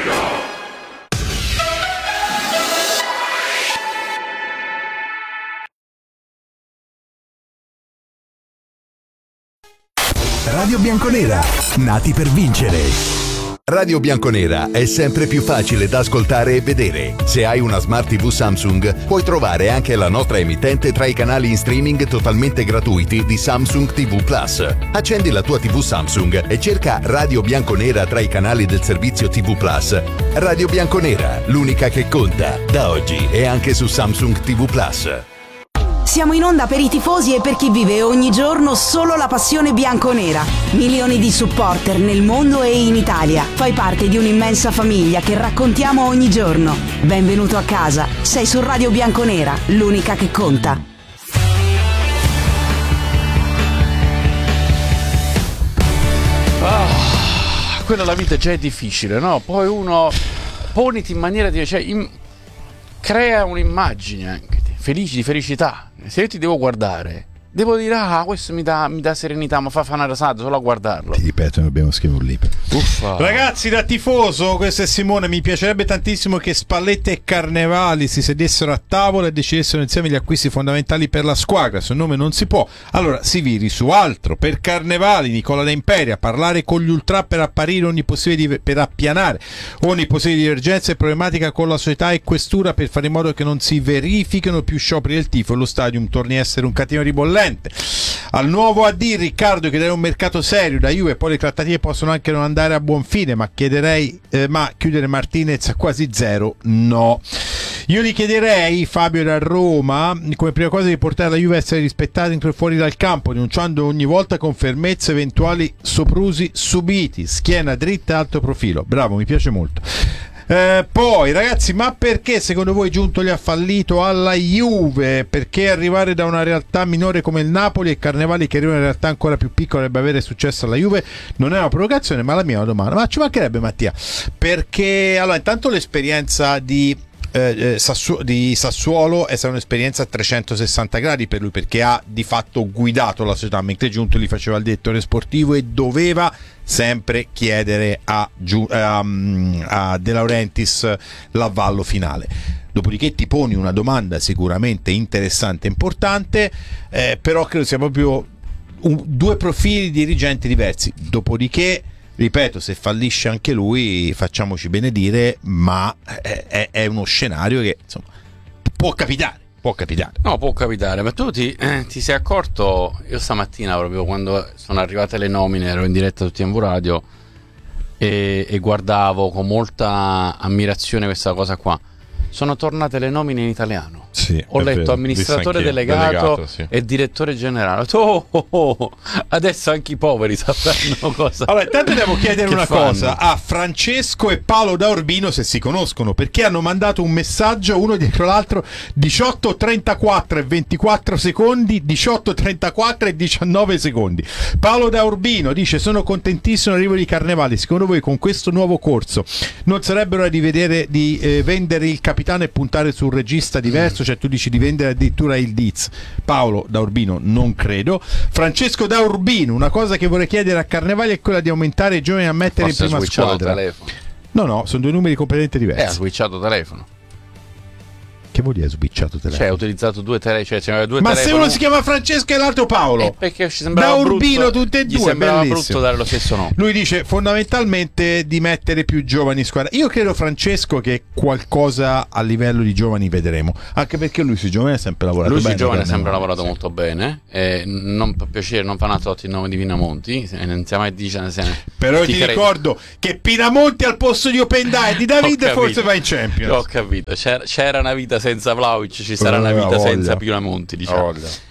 Radio Bianconera, nati per vincere. Radio Bianconera è sempre più facile da ascoltare e vedere. Se hai una Smart TV Samsung, puoi trovare anche la nostra emittente tra i canali in streaming totalmente gratuiti di Samsung TV Plus. Accendi la tua TV Samsung e cerca Radio Bianconera tra i canali del servizio TV Plus. Radio Bianconera, l'unica che conta, da oggi e anche su Samsung TV Plus. Siamo in onda per i tifosi e per chi vive ogni giorno solo la passione bianconera. Milioni di supporter nel mondo e in Italia. Fai parte di un'immensa famiglia che raccontiamo ogni giorno. Benvenuto a casa. Sei su Radio Bianconera, l'unica che conta. Quella la vita già è difficile, no? Poi uno poniti in maniera di... crea un'immagine anche di felicità. Se io ti devo guardare, devo dire questo mi dà serenità, ma fa una rasata solo a guardarlo. Ti ripeto, ne abbiamo scritto un libro. Ragazzi, da tifoso, questo è Simone. Mi piacerebbe tantissimo che Spalletti e Carnevali si sedessero a tavola e decidessero insieme gli acquisti fondamentali per la squadra. Se nome non si può, allora si viri su altro. Per Carnevali, Nicola Da Imperia, parlare con gli ultra per appianare ogni possibile divergenza e problematica con la società e questura, per fare in modo che non si verifichino più scioperi del tifo e lo stadium torni a essere un catino ribollente. Al nuovo AD Riccardo chiederei un mercato serio da Juve, poi le trattative possono anche non andare a buon fine, ma chiederei ma chiudere Martinez a quasi zero no. Io gli chiederei, Fabio da Roma, come prima cosa di portare la Juve a essere rispettata dentro e fuori dal campo, denunciando ogni volta con fermezza eventuali soprusi subiti, schiena dritta, alto profilo. Bravo, mi piace molto. Poi ragazzi, ma perché secondo voi Giuntoli ha fallito alla Juve? Perché arrivare da una realtà minore come il Napoli e Carnevali che arriva in una realtà ancora più piccola dovrebbe avere successo alla Juve? Non è una provocazione, ma la mia è una domanda. Ma ci mancherebbe, Mattia, perché allora intanto l'esperienza di Sassuolo è stata un'esperienza a 360 gradi per lui, perché ha di fatto guidato la società, mentre Giuntoli faceva il direttore sportivo e doveva sempre chiedere a De Laurentiis l'avvallo finale. Dopodiché ti poni una domanda sicuramente interessante e importante, però credo sia proprio due profili dirigenti diversi. Dopodiché, ripeto, se fallisce anche lui facciamoci benedire, ma è uno scenario che insomma può capitare. No, può capitare, ma tu ti sei accorto, io stamattina proprio quando sono arrivate le nomine ero in diretta su TMV Radio e guardavo con molta ammirazione questa cosa qua. sono tornate le nomine in italiano. Sì, ho letto vero, amministratore delegato sì. e direttore generale. Adesso anche i poveri sapranno cosa. Allora, intanto devo chiedere una fanno? cosa a Francesco e Paolo da Urbino se si conoscono, perché hanno mandato un messaggio uno dietro l'altro, 18:34 e 24 secondi, 18:34 e 19 secondi. Paolo da Urbino dice: sono contentissimo arrivo di Carnevali, secondo voi con questo nuovo corso non sarebbe ora di vedere di vendere il capitano e puntare su un regista diverso? Cioè tu dici di vendere addirittura il Diz. Paolo da Urbino non credo. Francesco da Urbino, una cosa che vorrei chiedere a Carnevali è quella di aumentare i giovani a mettere Forse in prima squadra. telefono. No, sono due numeri completamente diversi. Ha switchato telefono. Che vuol dire switchato telefono? Cioè ha utilizzato due telefoni. Cioè, due ma telefoni. se uno si chiama Francesco e l'altro Paolo, perché ci sembrava da Urbino brutto, tutte e gli due, sembrava bellissimo. brutto dare lo stesso nome. Lui dice fondamentalmente di mettere più giovani in squadra. Io credo, Francesco, che qualcosa a livello di giovani vedremo, anche perché lui sui giovani ha sempre lavorato lui bene. Lui sui giovani ha sempre lavorato molto bene, non per piacere non fa Nazzotti il nome di Pinamonti, non si mai dice, però io ti ricordo che Pinamonti al posto di Openda e di Davide forse va in Champions. Ho capito, c'era una vita senza Vlahovic, ci sarà una vita senza Pinamonti, diciamo.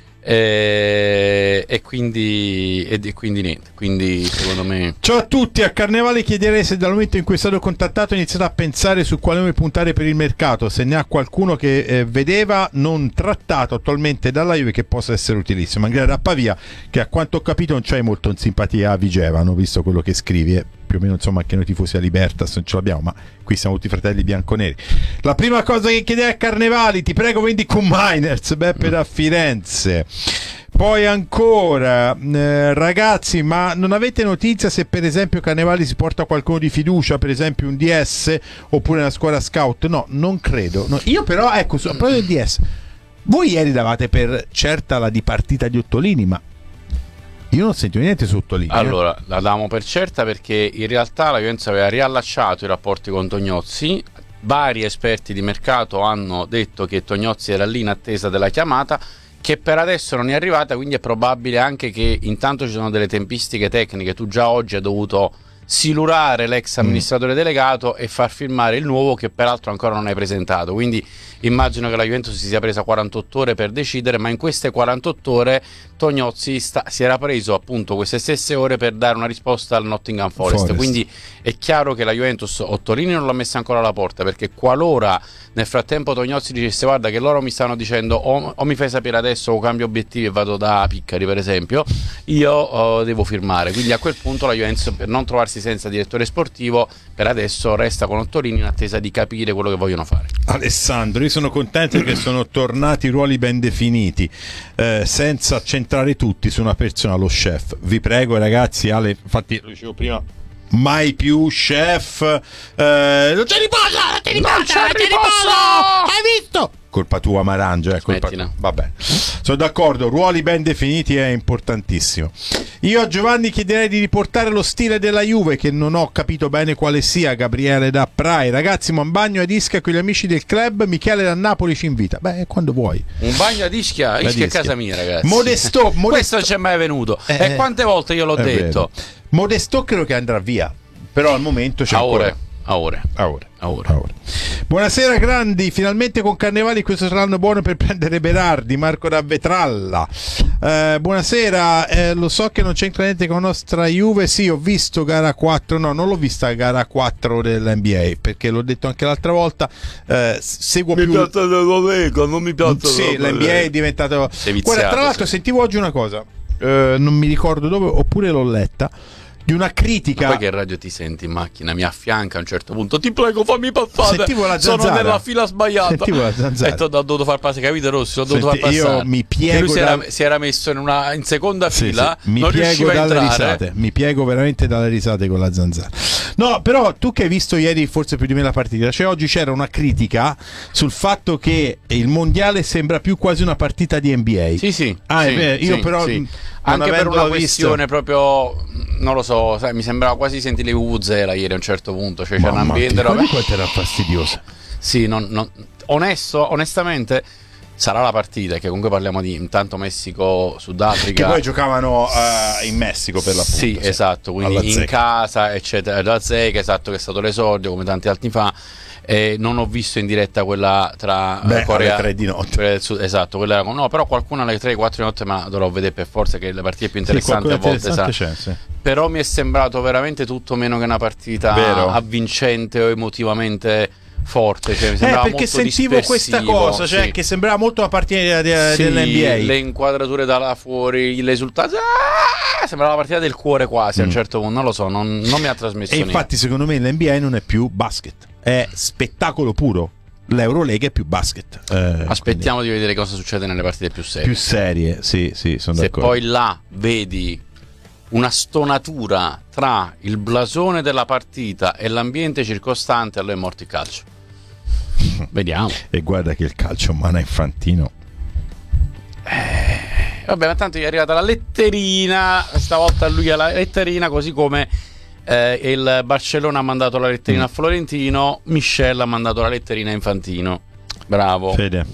E quindi niente, quindi secondo me. Ciao a tutti, a Carnevale chiederei se dal momento in cui è stato contattato iniziate a pensare su quale nome puntare per il mercato, se ne ha qualcuno che vedeva non trattato attualmente dalla Juve che possa essere utilissimo. Magari da Pavia, che a quanto ho capito non c'hai molto in simpatia a Vigevano, visto quello che scrivi, più o meno insomma anche noi tifosi a Libertas non ce l'abbiamo, ma qui siamo tutti fratelli bianconeri. La prima cosa che chiedei a Carnevali: ti prego vendi con Miners, Beppe da Firenze. Poi ancora ragazzi, ma non avete notizia se per esempio Carnevali si porta qualcuno di fiducia, per esempio un DS oppure una squadra scout? No, non credo, no. Io però ecco, proprio del DS, voi ieri davate per certa la dipartita di Ottolini, ma io non sento niente su Ottolini. Allora, la davamo per certa perché in realtà la Juventus aveva riallacciato i rapporti con Tognozzi. Vari esperti di mercato hanno detto che Tognozzi era lì in attesa della chiamata, che per adesso non è arrivata, quindi è probabile anche che intanto ci sono delle tempistiche tecniche. Tu già oggi hai dovuto silurare l'ex amministratore delegato e far firmare il nuovo, che peraltro ancora non hai presentato, quindi immagino che la Juventus si sia presa 48 ore per decidere, ma in queste 48 ore Tognozzi si era preso appunto queste stesse ore per dare una risposta al Nottingham Forest. Quindi è chiaro che la Juventus Ottolini non l'ha messa ancora alla porta, perché qualora nel frattempo Tognozzi dicesse: guarda che loro mi stanno dicendo o mi fai sapere adesso o cambio obiettivi e vado da Piccari per esempio, io devo firmare. Quindi a quel punto la Juventus, per non trovarsi senza direttore sportivo, per adesso resta con Ottolini in attesa di capire quello che vogliono fare. Alessandro, io sono contento che sono tornati ruoli ben definiti, senza centrare tutti su una persona, lo chef. Vi prego ragazzi, Ale, infatti lo dicevo prima, mai più chef, non c'è riposo, hai visto? Colpa tua Marangio, colpa tua. Vabbè, sono d'accordo, ruoli ben definiti è importantissimo. Io a Giovanni chiederei di riportare lo stile della Juve, che non ho capito bene quale sia. Gabriele da Prai: ragazzi, ma un bagno ad Ischia con gli amici del club, Michele da Napoli ci invita. Beh, quando vuoi. Un bagno ad Ischia? Ischia è casa mia, ragazzi. Modesto. Questo non c'è mai venuto, e quante volte io l'ho detto. Modesto credo che andrà via, però al momento c'è a ore. Buonasera grandi, finalmente con Carnevali questo sarà l'anno buono per prendere Berardi. Marco da Vetralla. Buonasera, lo so che non c'entra niente con la nostra Juve. Sì, ho visto gara 4, no, non l'ho vista gara 4 dell'NBA, perché l'ho detto anche l'altra volta, seguo più non mi piace. Sì, l'NBA è diventato. Guarda, tra l'altro sentivo oggi una cosa, non mi ricordo dove, oppure l'ho letta, di una critica. Ma poi che radio ti senti in macchina? Mi affianca a un certo punto: ti prego fammi passare. Sentivo la zanzara. Sono nella fila sbagliata. Sentivo la zanzara. E ho dovuto far passare, capite Rossi? Ho dovuto far passare. Io mi piego. Lui si era messo in seconda fila. Mi non piego riusciva dalle a entrare. risate. Mi piego veramente dalle risate con la zanzara. No, però tu che hai visto ieri forse più di me la partita, cioè oggi c'era una critica sul fatto che il mondiale sembra più quasi una partita di NBA. Sì. Io però anche per una questione proprio, non lo so, sai, mi sembrava quasi sentire le Vuvuzela ieri a un certo punto, cioè c'era un ambiente quanto era fastidiosa. Sì, onestamente sarà la partita, che comunque parliamo di intanto Messico-Sudafrica, che poi giocavano in Messico per l'appunto. Sì, esatto, quindi in casa eccetera, da Zecca, esatto, che è stato l'esordio come tanti altri fa. e non ho visto in diretta quella tra Corea alle 3 di notte. Quella del Sud, esatto, quella era no, però qualcuna alle 3-4 di notte ma dovrò vedere per forza, che le partite più interessanti a volte sì. Però mi è sembrato veramente tutto meno che una partita avvincente o emotivamente forte, cioè mi sembrava perché molto sentivo questa cosa, cioè che sembrava molto la partita dell'NBA, le inquadrature da là fuori, le risultati, sembrava la partita del cuore quasi a un certo punto, non lo so, non mi ha trasmesso e niente. Infatti secondo me l'NBA non è più basket, è spettacolo puro. L'Eurolega è più basket. Aspettiamo di vedere cosa succede nelle partite più serie. Sì, sono se d'accordo. poi là vedi una stonatura tra il blasone della partita e l'ambiente circostante, allora è morto il calcio. Vediamo. E guarda che il calcio mana Infantino. Vabbè, ma tanto gli è arrivata la letterina, stavolta lui ha la letterina, così come il Barcellona ha mandato la letterina a Florentino, Michel ha mandato la letterina a Infantino. Bravo Fede.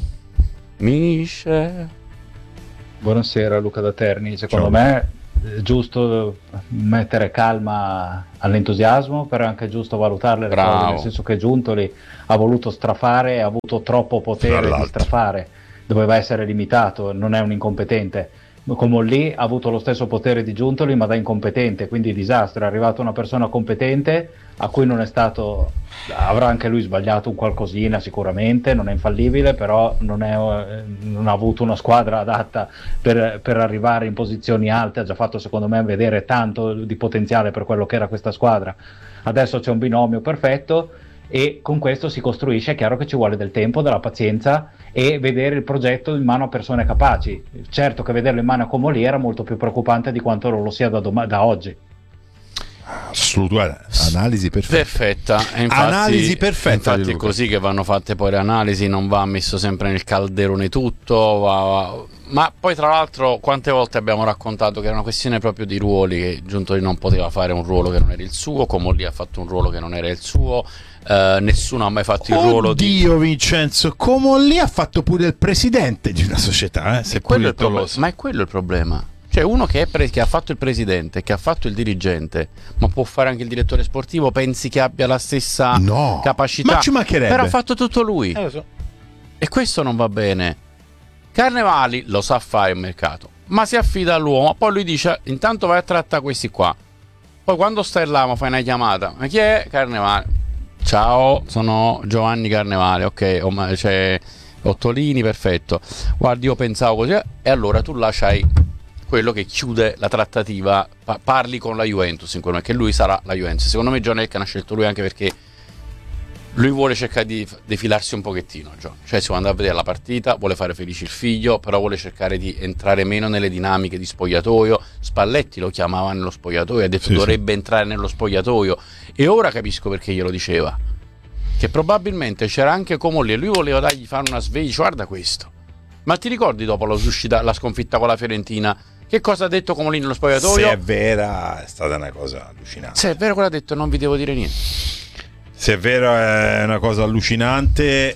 Michel. Buonasera, Luca da Terni. Secondo me è giusto mettere calma all'entusiasmo, però è anche giusto valutarle le cose, nel senso che Giuntoli ha voluto strafare, ha avuto troppo potere di strafare, doveva essere limitato, non è un incompetente. Comolli ha avuto lo stesso potere di Giuntoli ma da incompetente, quindi disastro. È arrivata una persona competente a cui non è stato, avrà anche lui sbagliato un qualcosina sicuramente, non è infallibile, però non ha avuto una squadra adatta per arrivare in posizioni alte. Ha già fatto secondo me vedere tanto di potenziale per quello che era questa squadra. Adesso c'è un binomio perfetto e con questo si costruisce. È chiaro che ci vuole del tempo, della pazienza e vedere il progetto in mano a persone capaci. Certo che vederlo in mano a Comolli era molto più preoccupante di quanto non lo sia da oggi. Assolutamente, analisi perfetta. Analisi perfetta. Infatti è così che vanno fatte poi le analisi, non va messo sempre nel calderone tutto, ma poi tra l'altro quante volte abbiamo raccontato che era una questione proprio di ruoli, che Giuntoli non poteva fare un ruolo che non era il suo, Comolli ha fatto un ruolo che non era il suo, nessuno ha mai fatto il ruolo di... Dio Vincenzo, Comolli ha fatto pure il presidente di una società, ma è quello il problema. Cioè uno che ha fatto il presidente, che ha fatto il dirigente, ma può fare anche il direttore sportivo, pensi che abbia la stessa capacità? Ma ci mancherebbe. Però ha fatto tutto lui. Lo so. E questo non va bene. Carnevali lo sa fare il mercato, ma si affida all'uomo. Poi lui dice: intanto vai a trattare questi qua. Poi quando stai là, mi fai una chiamata. Ma chi è? Carnevali. Ciao, sono Giovanni Carnevali. Ok, c'è Ottolini, perfetto. Guardi, io pensavo così. E allora tu là c'hai quello che chiude la trattativa, parli con la Juventus, in quello che lui sarà la Juventus. Secondo me John Elkann ha scelto lui anche perché lui vuole cercare di defilarsi un pochettino, John. Cioè si vuole andare a vedere la partita, vuole fare felice il figlio, però vuole cercare di entrare meno nelle dinamiche di spogliatoio. Spalletti lo chiamava nello spogliatoio, ha detto dovrebbe entrare nello spogliatoio, e ora capisco perché glielo diceva, che probabilmente c'era anche Comolli e lui voleva dargli fare una sveglia. Guarda questo, ma ti ricordi dopo la sconfitta con la Fiorentina che cosa ha detto Comolli nello spogliatoio? Se è vera, è stata una cosa allucinante. Se è vero quello ha detto, non vi devo dire niente. Se è vero, è una cosa allucinante.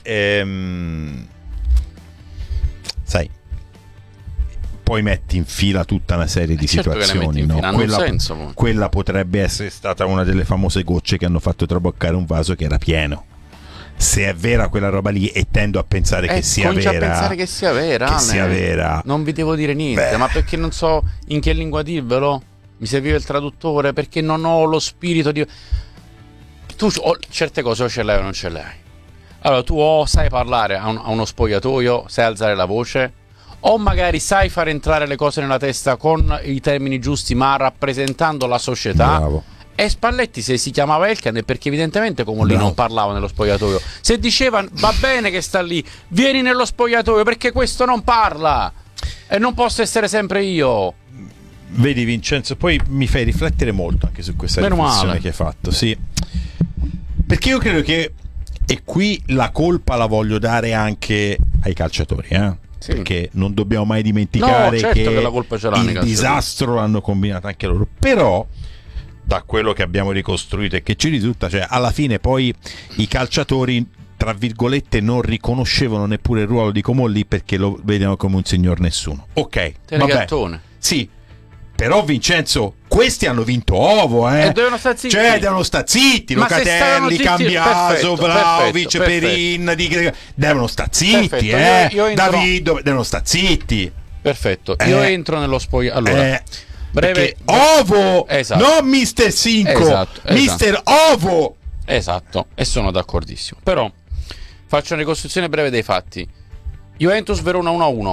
Sai, poi metti in fila tutta una serie di situazioni, no? Quella potrebbe essere stata una delle famose gocce che hanno fatto traboccare un vaso che era pieno. Se è vera quella roba lì, e tendo a pensare che sia vera. A pensare che sia vera. Non vi devo dire niente. Ma perché non so in che lingua dirvelo? Mi serviva il traduttore, perché non ho lo spirito di... Tu certe cose o ce l'hai o non ce l'hai. Allora tu o sai parlare a uno spogliatoio, sai alzare la voce, o magari sai far entrare le cose nella testa con i termini giusti, ma rappresentando la società. Bravo. E Spalletti, se si chiamava Elkann, è perché evidentemente come lì non parlava nello spogliatoio. Se diceva va bene che sta lì, vieni nello spogliatoio perché questo non parla e non posso essere sempre io. Vedi Vincenzo, poi mi fai riflettere molto anche su questa riflessione che hai fatto. Sì, perché io credo che, e qui la colpa la voglio dare anche ai calciatori, sì. Perché non dobbiamo mai dimenticare che la colpa ce l'ha il disastro l'hanno combinato anche loro. Però da quello che abbiamo ricostruito e che ci risulta, cioè alla fine poi i calciatori tra virgolette non riconoscevano neppure il ruolo di Comolli perché lo vedono come un signor nessuno. Ok, vabbè. Sì, però Vincenzo, questi hanno vinto ovo, e devono stare zitti. Cioè devono stare zitti, Locatelli, Cambiaso, Vlahovic, Perin, devono stare zitti, David, devono stare zitti. Perfetto, io entro nello spogliatoio. Allora, breve ovo, non Mister Cinco, Mister Ovo. Esatto, e sono d'accordissimo. Però faccio una ricostruzione breve dei fatti. Juventus Verona 1-1.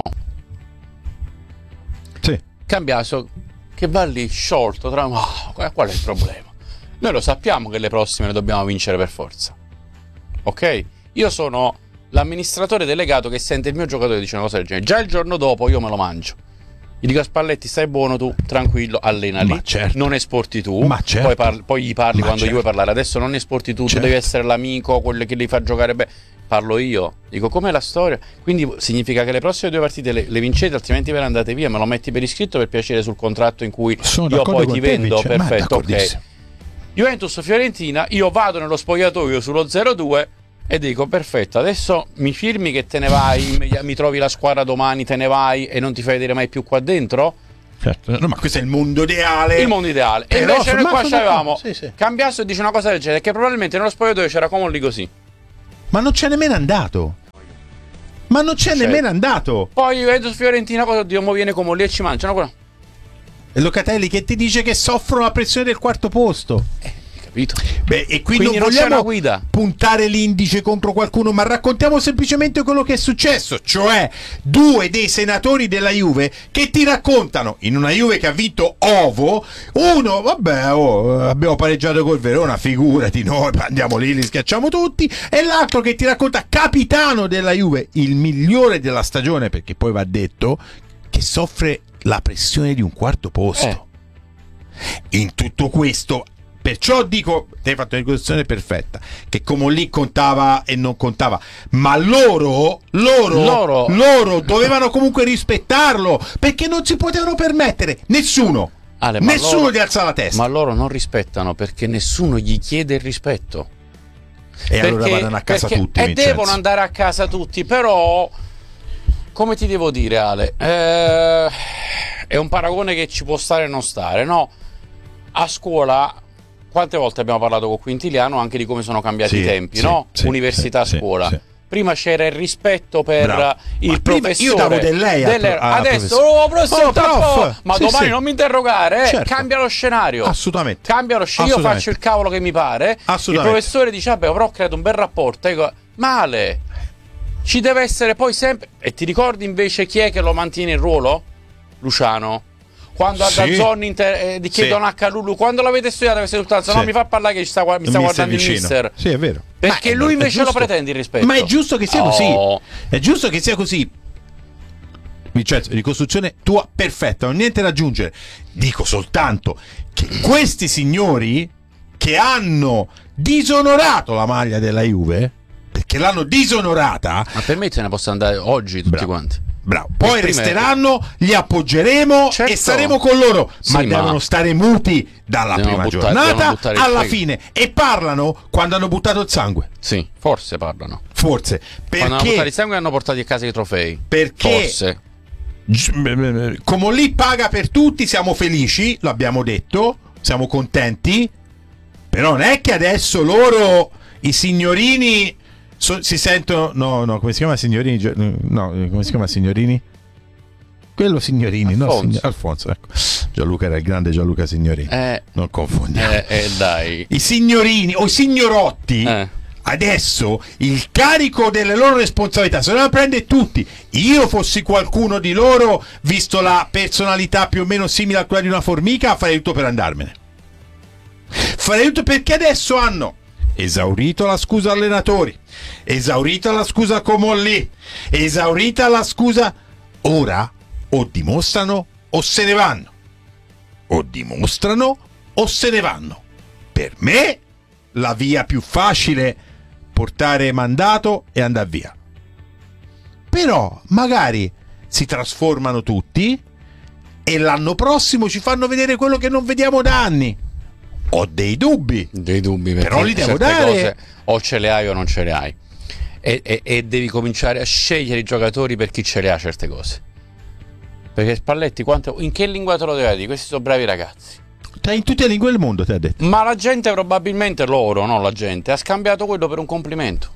Sì. Cambiaso che va lì sciolto qual è il problema? Noi lo sappiamo che le prossime le dobbiamo vincere per forza. Ok? Io sono l'amministratore delegato che sente il mio giocatore dice una cosa del genere. Già il giorno dopo io me lo mangio. Gli dico a Spalletti, stai buono tu, tranquillo, allena lì, non esporti tu, poi gli parli quando gli vuoi parlare. Adesso non esporti tu, tu devi essere l'amico, quello che li fa giocare bene. Parlo io, dico com'è la storia. Quindi significa che le prossime 2 partite le vincete, altrimenti ve ne andate via. Me lo metti per iscritto per piacere sul contratto in cui io poi ti vendo. Perfetto, ok. Juventus-Fiorentina, io vado nello spogliatoio sullo 0-2 e dico perfetto, adesso mi firmi che te ne vai, mi trovi la squadra domani, te ne vai e non ti fai vedere mai più qua dentro? Certo. No, ma questo è il mondo ideale. Il mondo ideale. E invece noi qua c'avevamo Cambiaso e dice una cosa del genere, che probabilmente nello spogliatoio c'era Comolli così. Ma non c'è nemmeno andato. Nemmeno andato. Poi Juventus Fiorentina, cosa oddio, mo viene Comolli e ci mangiano quello. E Locatelli che ti dice che soffrono la pressione del quarto posto. Capito? Beh, e quindi non vogliamo puntare l'indice contro qualcuno, ma raccontiamo semplicemente quello che è successo, cioè 2 dei senatori della Juve che ti raccontano, in una Juve che ha vinto ovo, uno, abbiamo pareggiato col Verona, figurati, noi andiamo lì, li schiacciamo tutti, e l'altro che ti racconta, capitano della Juve, il migliore della stagione, perché poi va detto che soffre la pressione di un quarto posto. In tutto questo, perciò dico, ti hai fatto una ricostruzione perfetta, che come lì contava e non contava, ma loro dovevano comunque rispettarlo, perché non si potevano permettere nessuno di alzare la testa. Ma loro non rispettano perché nessuno gli chiede il rispetto. E allora vanno a casa tutti. E devono andare a casa tutti, però come ti devo dire, Ale? È un paragone che ci può stare e non stare, no? A scuola, quante volte abbiamo parlato con Quintiliano anche di come sono cambiati i tempi, no? Università, scuola. Prima c'era il rispetto per il professore. Io davo del lei adesso ma domani non mi interrogare, cambia lo scenario. Assolutamente. Cambia lo scenario. Io faccio il cavolo che mi pare. Il professore dice vabbè, però ho creato un bel rapporto. Dico, male. Ci deve essere poi sempre. E ti ricordi invece chi è che lo mantiene in ruolo? Luciano. Quando a Dazzon chiedono a Calulu, quando l'avete studiato questa sostanza, non mi fa parlare che mi sta guardando il mister. Sì, è vero. Perché lui invece lo pretende il rispetto. Ma è giusto che sia così. È giusto che sia così. Vincenzo, ricostruzione tua perfetta, non ho niente da aggiungere. Dico soltanto che questi signori che hanno disonorato la maglia della Juve, perché l'hanno disonorata. Ma per me se ne possono andare oggi tutti quanti. Bravo. Poi resteranno, li appoggeremo e saremo con loro, ma devono stare muti dalla prima giornata alla fine, e parlano quando hanno buttato il sangue. Sì, forse parlano. Forse perché quando hanno buttato il sangue hanno portato a casa i trofei. Perché forse come lì paga per tutti, siamo felici, lo abbiamo detto, siamo contenti, però non è che adesso loro, i signorini, si sentono come si chiama signorini? No, come si chiama signorini? Quello signorini, Alfonso, ecco. Gianluca era il grande Gianluca Signorini. Non confondiamo. Dai. I signorini o i signorotti adesso il carico delle loro responsabilità se lo prende tutti. Io fossi qualcuno di loro, visto la personalità più o meno simile a quella di una formica, farei tutto per andarmene. Farei tutto, perché adesso hanno esaurito la scusa allenatori, esaurita la scusa Comolli, esaurita la scusa. Ora o dimostrano o se ne vanno, o dimostrano o se ne vanno. Per me la via più facile, portare mandato e andare via. Però magari si trasformano tutti e l'anno prossimo ci fanno vedere quello che non vediamo da anni. Ho dei dubbi, però li devo dare. Cose o ce le hai o non ce le hai, e devi cominciare a scegliere i giocatori per chi ce le ha certe cose. Perché Spalletti in che lingua te lo deve dire? Questi sono bravi ragazzi. In tutte le lingue del mondo, te ha detto. Ma la gente probabilmente, loro, non la gente, ha scambiato quello per un complimento.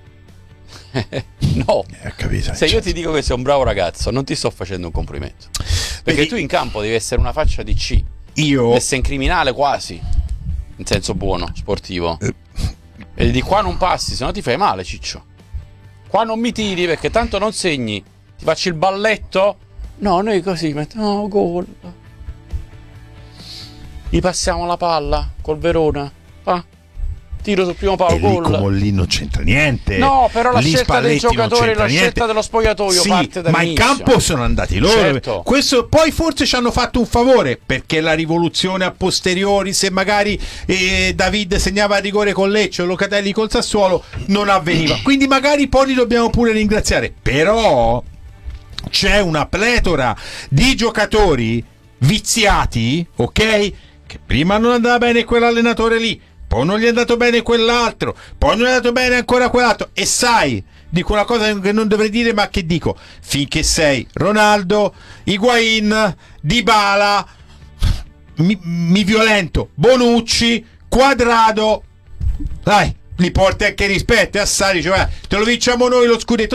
No, capito, se io ti dico che sei un bravo ragazzo, non ti sto facendo un complimento, perché tu in campo devi essere una faccia di C. Devi essere un criminale quasi, in senso buono, sportivo. E di qua non passi, se no ti fai male, ciccio. Qua non mi tiri perché tanto non segni. Ti faccio il balletto. No, noi così mettiamo gol. Gli passiamo la palla col Verona. Tiro sul primo palo, gol. Lì non c'entra niente. No, però la lì scelta dei giocatori, la scelta dello spogliatoio parte da ma in campo sono andati loro. Certo. Questo poi forse ci hanno fatto un favore, perché la rivoluzione a posteriori, se magari David segnava il rigore con Lecce o Locatelli col Sassuolo, non avveniva. Quindi magari poi li dobbiamo pure ringraziare. Però c'è una pletora di giocatori viziati, ok? Che prima non andava bene quell'allenatore lì, poi non gli è andato bene quell'altro, poi non è andato bene ancora quell'altro. E sai, dico una cosa che non dovrei dire, ma che dico: finché sei Ronaldo, Higuain, Dybala, mi violento, Bonucci, Quadrado, dai, li porti anche rispetto, e Assari, cioè, te lo vinciamo noi lo scudetto.